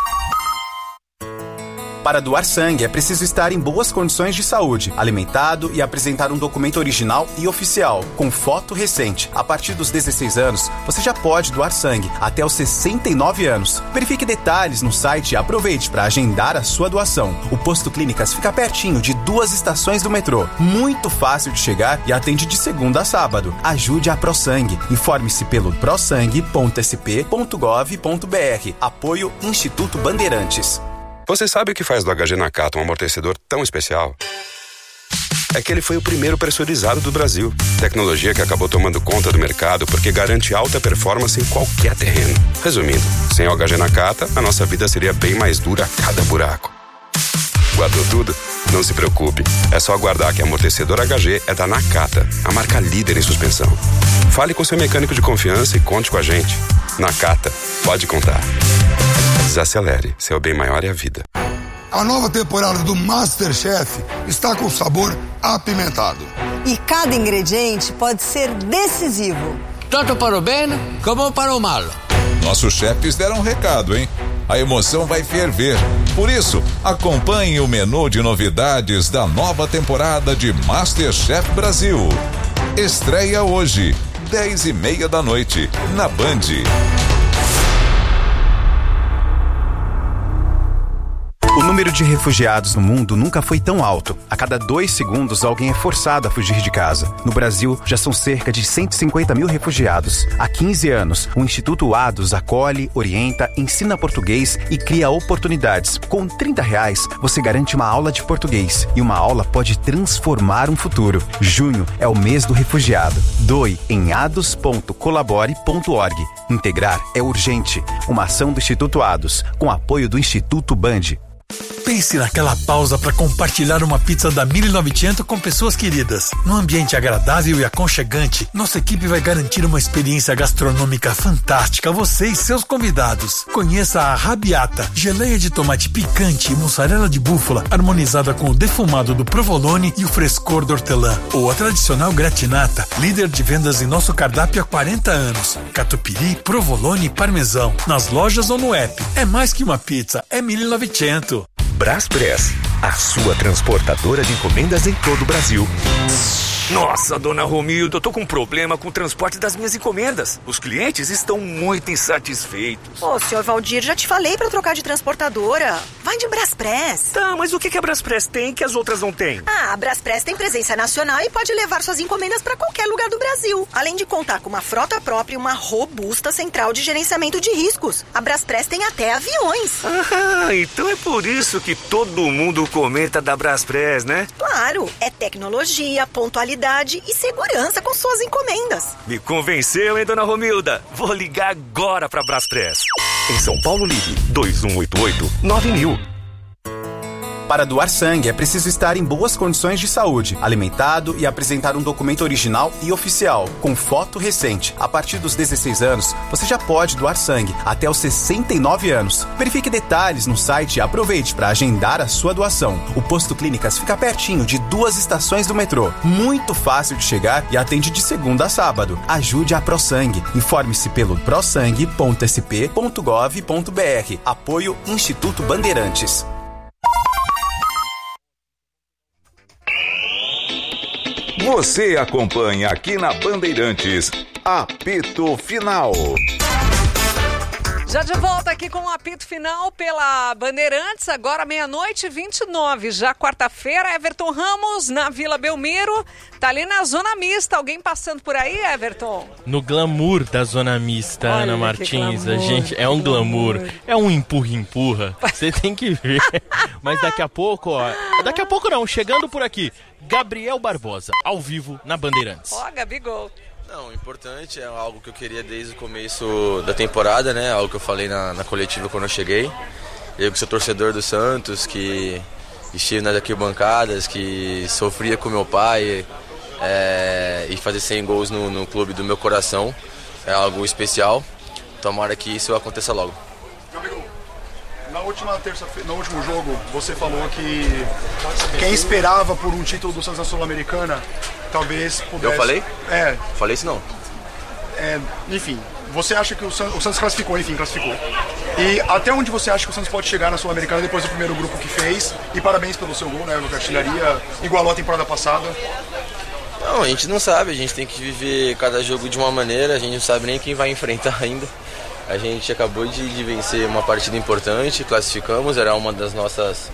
Para doar sangue é preciso estar em boas condições de saúde, alimentado e apresentar um documento original e oficial, com foto recente. A partir dos dezesseis anos, você já pode doar sangue, até os sessenta e nove anos. Verifique detalhes no site e aproveite para agendar a sua doação. O Posto Clínicas fica pertinho de duas estações do metrô, muito fácil de chegar e atende de segunda a sábado. Ajude a ProSangue. Informe-se pelo prosangue ponto s p ponto gov ponto b r. Apoio Instituto Bandeirantes. Você sabe o que faz do H G Nakata um amortecedor tão especial? É que ele foi o primeiro pressurizado do Brasil. Tecnologia que acabou tomando conta do mercado porque garante alta performance em qualquer terreno. Resumindo, sem o H G Nakata, a nossa vida seria bem mais dura a cada buraco. Guardou tudo? Não se preocupe. É só aguardar que amortecedor H G é da Nakata, a marca líder em suspensão. Fale com seu mecânico de confiança e conte com a gente. Nakata, pode contar. Desacelere, seu bem maior é a vida. A nova temporada do MasterChef está com sabor apimentado. E cada ingrediente pode ser decisivo. Tanto para o bem como para o mal. Nossos chefes deram um recado, hein? A emoção vai ferver. Por isso, acompanhe o menu de novidades da nova temporada de MasterChef Brasil. Estreia hoje, dez e meia da noite, na Band. O número de refugiados no mundo nunca foi tão alto. A cada dois segundos, alguém é forçado a fugir de casa. No Brasil, já são cerca de cento e cinquenta mil refugiados. Há quinze anos, o Instituto Ados acolhe, orienta, ensina português e cria oportunidades. Com trinta reais, você garante uma aula de português. E uma aula pode transformar um futuro. Junho é o mês do refugiado. Doe em ados ponto colabore ponto org. Integrar é urgente. Uma ação do Instituto Ados, com apoio do Instituto Band. Pense naquela pausa para compartilhar uma pizza da mil e novecentos com pessoas queridas. Num ambiente agradável e aconchegante, nossa equipe vai garantir uma experiência gastronômica fantástica a você e seus convidados. Conheça a Rabiata, geleia de tomate picante e mussarela de búfala, harmonizada com o defumado do provolone e o frescor do hortelã. Ou a tradicional gratinata, líder de vendas em nosso cardápio há quarenta anos. Catupiry, provolone e parmesão. Nas lojas ou no app. É mais que uma pizza, é mil e novecentos. Braspress, a sua transportadora de encomendas em todo o Brasil. Nossa, dona Romilda, eu tô com um problema com o transporte das minhas encomendas. Os clientes estão muito insatisfeitos. Ô, senhor Valdir, já te falei pra trocar de transportadora. Vai de Braspress. Tá, mas o que, que a Braspress tem que as outras não têm? Ah, a Braspress tem presença nacional e pode levar suas encomendas pra qualquer lugar do Brasil. Além de contar com uma frota própria e uma robusta central de gerenciamento de riscos. A Braspress tem até aviões. Ah, então é por isso que todo mundo comenta da Braspress, né? Claro, é tecnologia, pontualidade e segurança com suas encomendas. Me convenceu, hein, dona Romilda? Vou ligar agora pra Braspress. Em São Paulo, ligue dois um oito oito nove mil. Para doar sangue, é preciso estar em boas condições de saúde, alimentado e apresentar um documento original e oficial, com foto recente. A partir dos dezesseis anos, você já pode doar sangue, até os sessenta e nove anos. Verifique detalhes no site e aproveite para agendar a sua doação. O Posto Clínicas fica pertinho de duas estações do metrô. Muito fácil de chegar e atende de segunda a sábado. Ajude a ProSangue. Informe-se pelo prosangue ponto s p ponto gov ponto b r. Apoio Instituto Bandeirantes. Você acompanha aqui na Bandeirantes, Apito Final. Já de volta aqui com o apito final pela Bandeirantes, agora meia-noite e vinte e nove. Já quarta-feira, Everton Ramos na Vila Belmiro. Tá ali na zona mista. Alguém passando por aí, Everton? No glamour da zona mista, Olha, Ana Martins. glamour, a gente é um glamour. glamour. É um empurra-empurra. Você tem que ver. Mas daqui a pouco, ó. Daqui a pouco não, chegando por aqui. Gabriel Barbosa, ao vivo na Bandeirantes. Ó, Gabigol. Não, o importante é algo que eu queria desde o começo da temporada, né? Algo que eu falei na, na coletiva quando eu cheguei. Eu que sou torcedor do Santos, que estive nas arquibancadas, que sofria com meu pai é, e fazer cem gols no, no clube do meu coração é algo especial. Tomara que isso aconteça logo. Gabigol, na última terça-feira, no último jogo, você falou que quem esperava por um título do Santos na Sul-Americana talvez pudesse... Eu falei? É. Falei isso não. É, enfim, você acha que o Santos, o Santos classificou, enfim, classificou. E até onde você acha que o Santos pode chegar na Sul-Americana depois do primeiro grupo que fez? E parabéns pelo seu gol, né? A artilharia igualou a temporada passada. Não, a gente não sabe, a gente tem que viver cada jogo de uma maneira, a gente não sabe nem quem vai enfrentar ainda. A gente acabou de, de vencer uma partida importante, classificamos, era uma das nossas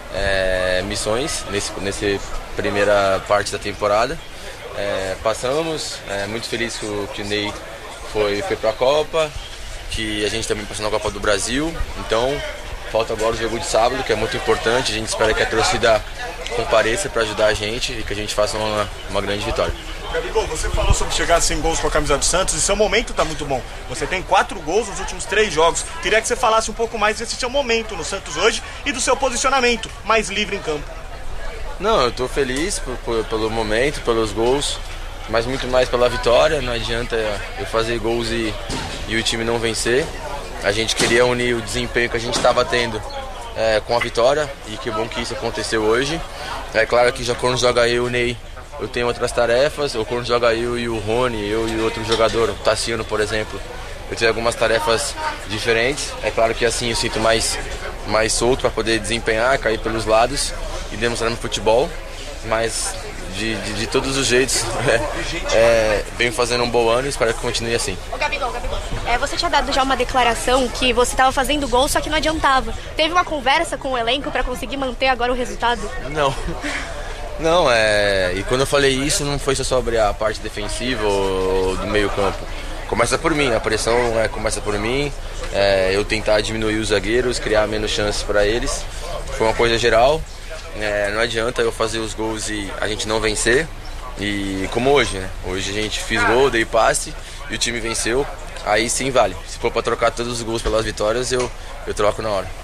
é, missões nesse, nessa primeira parte da temporada. É, passamos, é, muito feliz que o, que o Ney foi, foi para a Copa, que a gente também passou na Copa do Brasil, então falta agora o jogo de sábado, que é muito importante, a gente espera que a torcida compareça para ajudar a gente e que a gente faça uma, uma grande vitória. Gabigol, você falou sobre chegar a cem gols com a camisa do Santos e seu momento está muito bom. Você tem quatro gols nos últimos três jogos. Queria que você falasse um pouco mais desse seu momento no Santos hoje e do seu posicionamento mais livre em campo. Não, eu estou feliz por, por, pelo momento, pelos gols, mas muito mais pela vitória. Não adianta eu fazer gols e, e o time não vencer. A gente queria unir o desempenho que a gente estava tendo é, com a vitória e que bom que isso aconteceu hoje. É claro que já quando joga eu e o Ney, eu tenho outras tarefas, ou quando joga eu e o Rony, eu e outro jogador, o Tassiano, por exemplo, eu tenho algumas tarefas diferentes. É claro que assim eu sinto mais, mais solto para poder desempenhar, cair pelos lados e demonstrar no futebol, mas de, de, de todos os jeitos. É, é, venho fazendo um bom ano e espero que continue assim. Ô Gabigol, Gabigol, é, você tinha dado já uma declaração que você estava fazendo gol, só que não adiantava. Teve uma conversa com o elenco para conseguir manter agora o resultado? Não. Não, é. E quando eu falei isso, não foi só sobre a parte defensiva ou do meio campo. Começa por mim, a pressão é, começa por mim. É, eu tentar diminuir os zagueiros, criar menos chances para eles. Foi uma coisa geral. É, não adianta eu fazer os gols e a gente não vencer. E como hoje, né? Hoje a gente fez gol, dei passe e o time venceu. Aí sim vale. Se for para trocar todos os gols pelas vitórias, eu, eu troco na hora.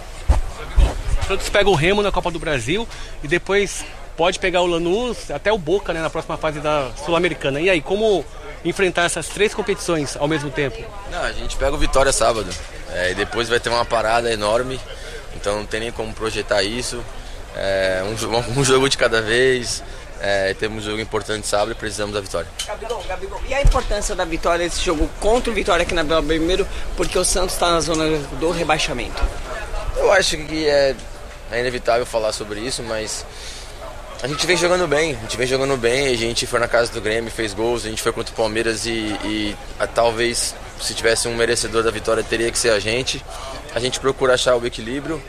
O Santos pega o Remo na Copa do Brasil e depois pode pegar o Lanús, até o Boca, né, na próxima fase da Sul-Americana. E aí, como enfrentar essas três competições ao mesmo tempo? Não, a gente pega o Vitória sábado. É, e depois vai ter uma parada enorme. Então não tem nem como projetar isso. É, um, um jogo de cada vez. É, temos um jogo importante sábado e precisamos da vitória. Gabigol, Gabigol. E a importância da vitória, esse jogo contra o Vitória aqui na Vila Belmiro, porque o Santos está na zona do rebaixamento? Eu acho que é, é inevitável falar sobre isso, mas a gente vem jogando bem, a gente vem jogando bem, a gente foi na casa do Grêmio, fez gols, a gente foi contra o Palmeiras e, e a, talvez se tivesse um merecedor da vitória teria que ser a gente. A gente procura achar o equilíbrio,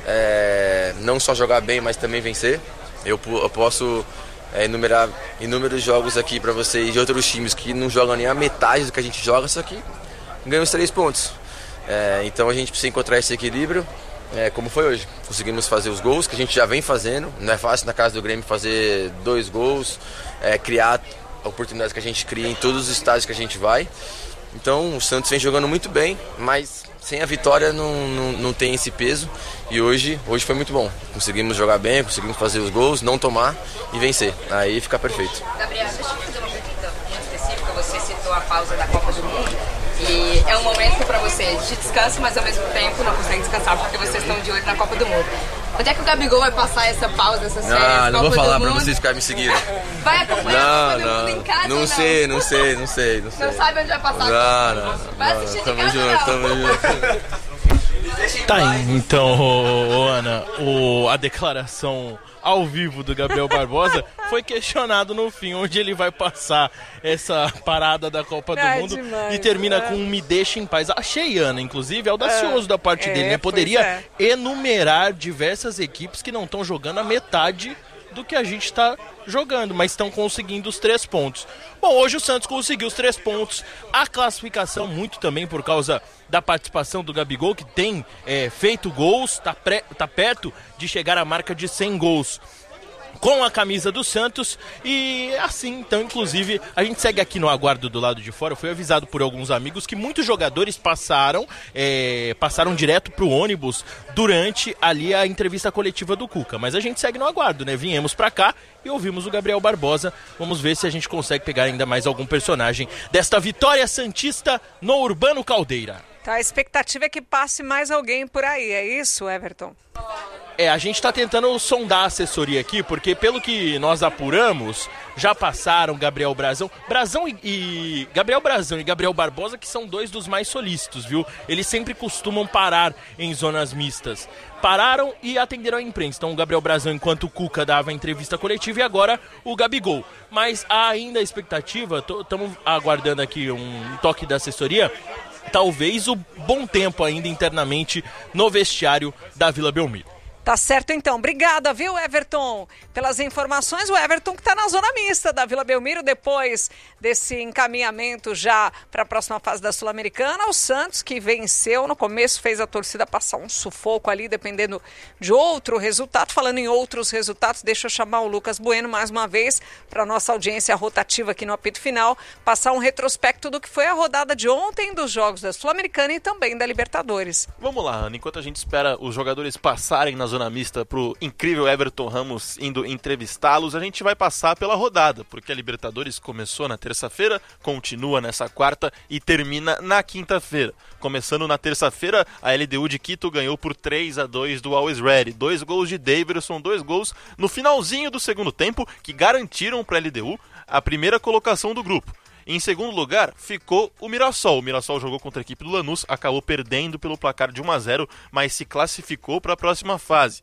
é, não só jogar bem, mas também vencer. Eu, eu posso é, enumerar inúmeros jogos aqui para vocês de outros times que não jogam nem a metade do que a gente joga, só que ganham os três pontos. É, então a gente precisa encontrar esse equilíbrio. É, como foi hoje, conseguimos fazer os gols que a gente já vem fazendo. Não é fácil na casa do Grêmio fazer dois gols, é, criar oportunidades que a gente cria em todos os estádios que a gente vai. Então o Santos vem jogando muito bem, mas sem a vitória não, não, não tem esse peso. E hoje, hoje foi muito bom, conseguimos jogar bem, conseguimos fazer os gols, não tomar e vencer, aí fica perfeito. Gabriel, deixa eu fazer uma pergunta muito específica. Você citou a pausa da Copa do Mundo. E é um momento para você de descanso, mas ao mesmo tempo não consegue descansar porque vocês estão de olho na Copa do Mundo. Onde é que o Gabigol vai passar essa pausa, essas férias? Ah, não Copa vou falar para vocês ficarem me seguindo. Vai acompanhar não, a Copa do não, Mundo em casa não ou não? sei, não sei, não sei, não sei. Não sabe onde vai passar não, a Copa? Não, não. Vai não, assistir de tamo casa junto, ou não? tamo junto. Tá aí, então, ô, ô, Ana, o, a declaração ao vivo do Gabriel Barbosa foi questionado no fim, onde ele vai passar essa parada da Copa do É Mundo demais, e termina né? com um me deixa em paz. Achei, Ana, inclusive, audacioso É, da parte é, dele, né? pois Poderia é. enumerar diversas equipes que não estão jogando a metade do que a gente está jogando, mas estão conseguindo os três pontos. Bom, hoje o Santos conseguiu os três pontos, a classificação muito também por causa da participação do Gabigol, que tem é, feito gols, está tá perto de chegar à marca de cem gols com a camisa do Santos. E assim, então, inclusive, a gente segue aqui no aguardo do lado de fora. Eu fui avisado por alguns amigos que muitos jogadores passaram é, passaram direto pro ônibus durante ali a entrevista coletiva do Cuca. Mas a gente segue no aguardo, né? Viemos pra cá e ouvimos o Gabriel Barbosa. Vamos ver se a gente consegue pegar ainda mais algum personagem desta vitória santista no Urbano Caldeira. Tá, a expectativa é que passe mais alguém por aí, é isso, Everton? É, a gente está tentando sondar a assessoria aqui, porque pelo que nós apuramos, já passaram Gabriel Brazão, Brazão e, e Gabriel Brazão e Gabriel Barbosa, que são dois dos mais solícitos, viu? Eles sempre costumam parar em zonas mistas. Pararam e atenderam a imprensa. Então o Gabriel Brazão, enquanto o Cuca dava a entrevista coletiva, e agora o Gabigol. Mas há ainda a expectativa, estamos aguardando aqui um toque da assessoria, talvez o bom tempo ainda internamente no vestiário da Vila Belmiro. Tá certo então. Obrigada, viu, Everton, pelas informações. O Everton que está na zona mista da Vila Belmiro, depois desse encaminhamento já para a próxima fase da Sul-Americana. O Santos, que venceu no começo, fez a torcida passar um sufoco ali, dependendo de outro resultado. Falando em outros resultados, deixa eu chamar o Lucas Bueno mais uma vez para nossa audiência rotativa aqui no apito final, passar um retrospecto do que foi a rodada de ontem dos jogos da Sul-Americana e também da Libertadores. Vamos lá, Ana, enquanto a gente espera os jogadores passarem na zona mista pro incrível Everton Ramos indo entrevistá-los, a gente vai passar pela rodada, porque a Libertadores começou na terça-feira, continua nessa quarta e termina na quinta-feira. Começando na terça-feira, a L D U de Quito ganhou por três a dois do Always Ready. Dois gols de Daverson, dois gols no finalzinho do segundo tempo, que garantiram para a L D U a primeira colocação do grupo. Em segundo lugar, ficou o Mirassol. O Mirassol jogou contra a equipe do Lanús, acabou perdendo pelo placar de um a zero, mas se classificou para a próxima fase.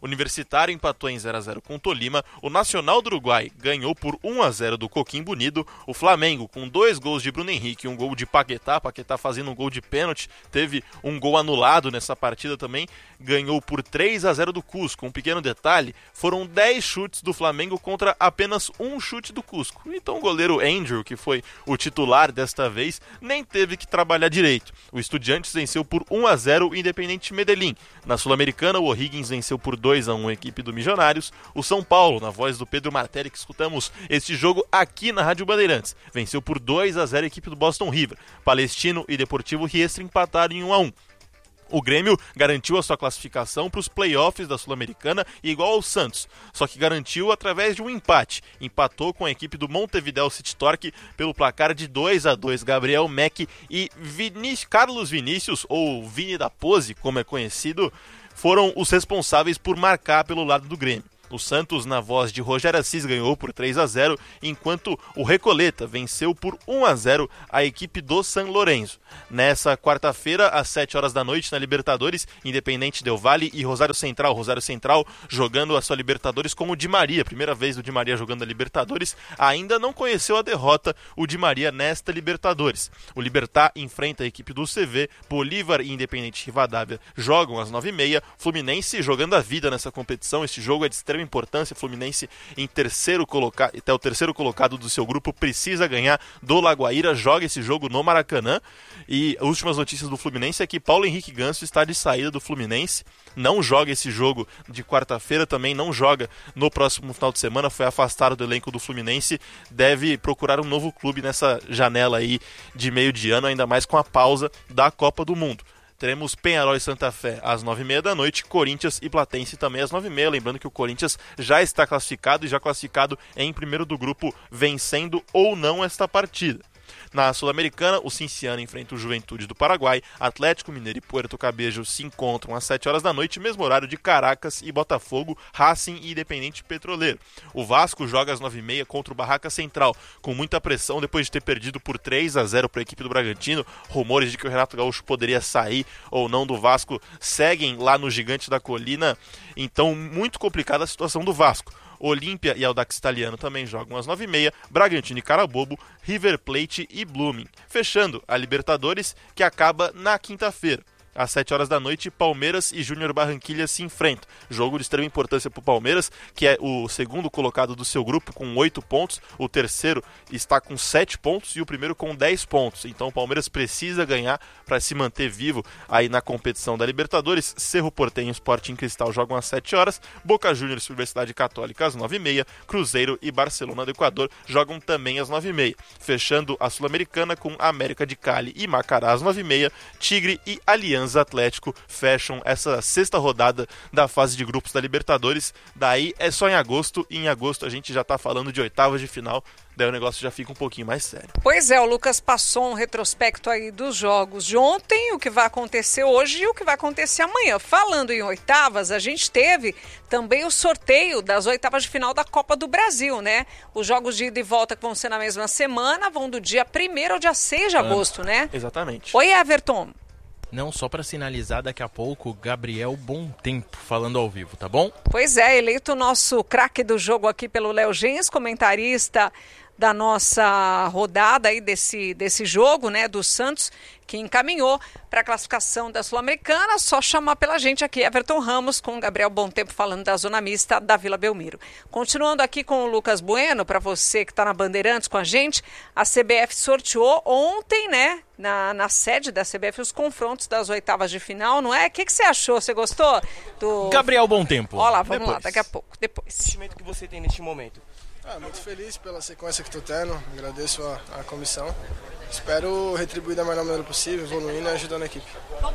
Universitário empatou em zero a zero com o Tolima, o Nacional do Uruguai ganhou por um a zero do Coquimbo Unido, o Flamengo com dois gols de Bruno Henrique e um gol de Paquetá, Paquetá fazendo um gol de pênalti, teve um gol anulado nessa partida também, ganhou por três a zero do Cusco. Um pequeno detalhe, foram dez chutes do Flamengo contra apenas um chute do Cusco. Então o goleiro Andrew, que foi o titular desta vez, nem teve que trabalhar direito. O Estudiantes venceu por um a zero o Independente Medellín. Na Sul-Americana, o O'Higgins venceu por dois a um a equipe do Milionários. O São Paulo, na voz do Pedro Martelli, que escutamos este jogo aqui na Rádio Bandeirantes, venceu por dois a zero a equipe do Boston River. Palestino e Deportivo Riestra empataram em um a um. O Grêmio garantiu a sua classificação para os playoffs da Sul-Americana igual ao Santos, só que garantiu através de um empate. Empatou com a equipe do Montevideo City Torque pelo placar de dois a dois. Gabriel Meck e Vinícius, Carlos Vinícius, ou Vini da Pose, como é conhecido, foram os responsáveis por marcar pelo lado do Grêmio. O Santos, na voz de Rogério Assis, ganhou por três a zero, enquanto o Recoleta venceu por um a zero a equipe do San Lorenzo. Nessa quarta-feira, às sete horas da noite, na Libertadores, Independente Del Valle e Rosário Central. Rosário Central jogando a sua Libertadores com o Di Maria. Primeira vez o Di Maria jogando a Libertadores. Ainda não conheceu a derrota o Di Maria nesta Libertadores. O Libertad enfrenta a equipe do C V. Bolívar e Independente Rivadavia jogam às nove e meia. Fluminense jogando a vida nessa competição. Este jogo é de extrema importância. Fluminense em terceiro colocado, até o terceiro colocado do seu grupo, precisa ganhar do Lagoaíra, joga esse jogo no Maracanã. E as últimas notícias do Fluminense é que Paulo Henrique Ganso está de saída do Fluminense, não joga esse jogo de quarta-feira, também não joga no próximo final de semana, foi afastado do elenco do Fluminense, deve procurar um novo clube nessa janela aí de meio de ano, ainda mais com a pausa da Copa do Mundo. Teremos Peñarol e Santa Fé às nove e meia da noite, Corinthians e Platense também às nove e meia. Lembrando que o Corinthians já está classificado e já classificado em primeiro do grupo, vencendo ou não esta partida. Na Sul-Americana, o Cinciano enfrenta o Juventude do Paraguai, Atlético Mineiro e Puerto Cabello se encontram às sete horas da noite, mesmo horário de Caracas e Botafogo, Racing e Independente Petroleiro. O Vasco joga às nove e meia contra o Barraca Central, com muita pressão depois de ter perdido por três a zero para a equipe do Bragantino. Rumores de que o Renato Gaúcho poderia sair ou não do Vasco seguem lá no Gigante da Colina, então muito complicada a situação do Vasco. Olímpia e Audax Italiano também jogam às nove e meia, Bragantino e Carabobo, River Plate e Blooming. Fechando a Libertadores, que acaba na quinta-feira. Às sete horas da noite, Palmeiras e Júnior Barranquilla se enfrentam. Jogo de extrema importância para o Palmeiras, que é o segundo colocado do seu grupo com oito pontos. O terceiro está com sete pontos e o primeiro com dez pontos. Então o Palmeiras precisa ganhar para se manter vivo aí na competição da Libertadores. Cerro Porteño e Sporting Cristal jogam às sete horas. Boca Juniors e Universidade Católica às nove e meia. Cruzeiro e Barcelona do Equador jogam também às nove e meia. Fechando a Sul-Americana com América de Cali e Macará às nove e meia. Tigre e Aliança Atlético fecham essa sexta rodada da fase de grupos da Libertadores. Daí é só em agosto, e em agosto a gente já tá falando de oitavas de final, daí o negócio já fica um pouquinho mais sério. Pois é, o Lucas passou um retrospecto aí dos jogos de ontem, o que vai acontecer hoje e o que vai acontecer amanhã. Falando em oitavas, a gente teve também o sorteio das oitavas de final da Copa do Brasil, né? Os jogos de ida e volta que vão ser na mesma semana vão do dia primeiro ao dia seis de agosto, né? Exatamente. Oi, Everton. Não, só para sinalizar, daqui a pouco, Gabriel Bom Tempo falando ao vivo, tá bom? Pois é, eleito o nosso craque do jogo aqui pelo Léo Gens, comentarista da nossa rodada aí desse, desse jogo, né, do Santos, que encaminhou para a classificação da Sul-Americana. Só chamar pela gente aqui, Everton Ramos, com Gabriel Bom Tempo falando da zona mista da Vila Belmiro. Continuando aqui com o Lucas Bueno, para você que está na Bandeirantes com a gente, a C B F sorteou ontem, né, na, na sede da C B F, os confrontos das oitavas de final, não é? O que, que você achou? Você gostou? Do... Gabriel Bom Tempo. Olha lá, vamos Depois. lá, daqui a pouco, depois. O sentimento que você tem neste momento? Ah, muito feliz pela sequência que estou tendo, agradeço a, a comissão. Espero retribuir da melhor maneira possível, evoluindo e ajudando a equipe.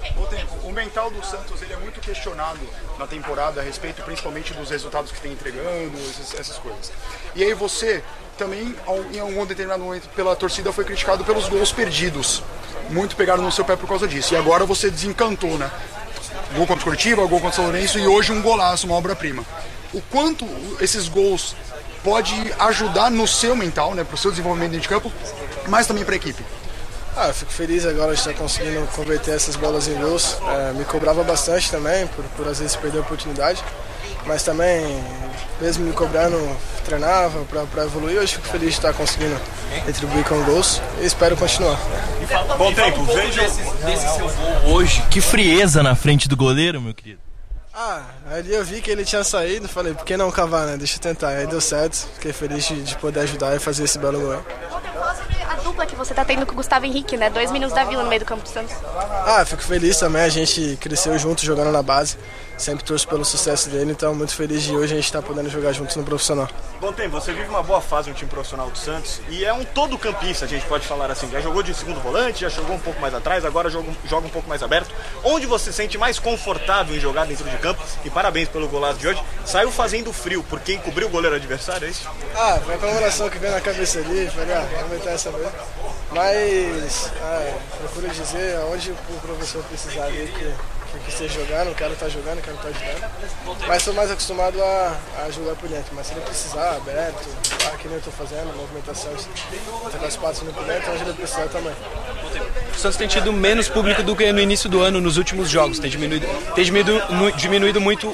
O mental do Santos ele é muito questionado na temporada a respeito principalmente dos resultados que tem entregando, essas, essas coisas. E aí você também, em algum determinado momento, pela torcida foi criticado pelos gols perdidos. Muito pegaram no seu pé por causa disso. E agora você desencantou, né? Gol contra o Curitiba, gol contra o São Lourenço e hoje um golaço, uma obra-prima. O quanto esses gols pode ajudar no seu mental, né, para o seu desenvolvimento dentro de campo, mas também para a equipe? Ah, eu fico feliz agora de estar conseguindo converter essas bolas em gols. É, me cobrava bastante também, por, por às vezes perder a oportunidade. Mas também, mesmo me cobrando, treinava para evoluir. Hoje fico feliz de estar conseguindo retribuir com gols e espero continuar. Bom tempo, veja desse, desse seu gol hoje. Que frieza na frente do goleiro, meu querido. Ah, ali eu vi que ele tinha saído, falei, por que não cavar, né? Deixa eu tentar. Aí deu certo, fiquei feliz de, de poder ajudar e fazer esse belo gol. A dupla que você tá tendo com o Gustavo Henrique, né? Dois meninos da Vila no meio do campo do Santos. Ah, fico feliz também, a gente cresceu junto jogando na base. Sempre torço pelo sucesso dele, então muito feliz de hoje a gente estar tá podendo jogar juntos no profissional. Bom tempo, você vive uma boa fase no time profissional do Santos e é um todo campista, a gente pode falar assim. Já jogou de segundo volante, já jogou um pouco mais atrás, agora joga, joga um pouco mais aberto. Onde você se sente mais confortável em jogar dentro de campo? E parabéns pelo golaço de hoje. Saiu fazendo frio por quem cobriu o goleiro adversário, é isso? Ah, foi a comemoração que veio na cabeça ali, falei, ah, vamos meter essa vez. Mas, ah, procuro dizer onde o professor precisar ali que... que esteja jogando, o cara tá jogando, o cara tá ajudando. Mas sou mais acostumado a, a jogar por dentro. Mas se ele precisar, aberto, ah, que nem eu tô fazendo, movimentações, tá com as patas no por dentro, onde ele precisar também. O Santos tem tido menos público do que no início do ano, nos últimos jogos. Tem diminuído, tem diminuído, diminuído muito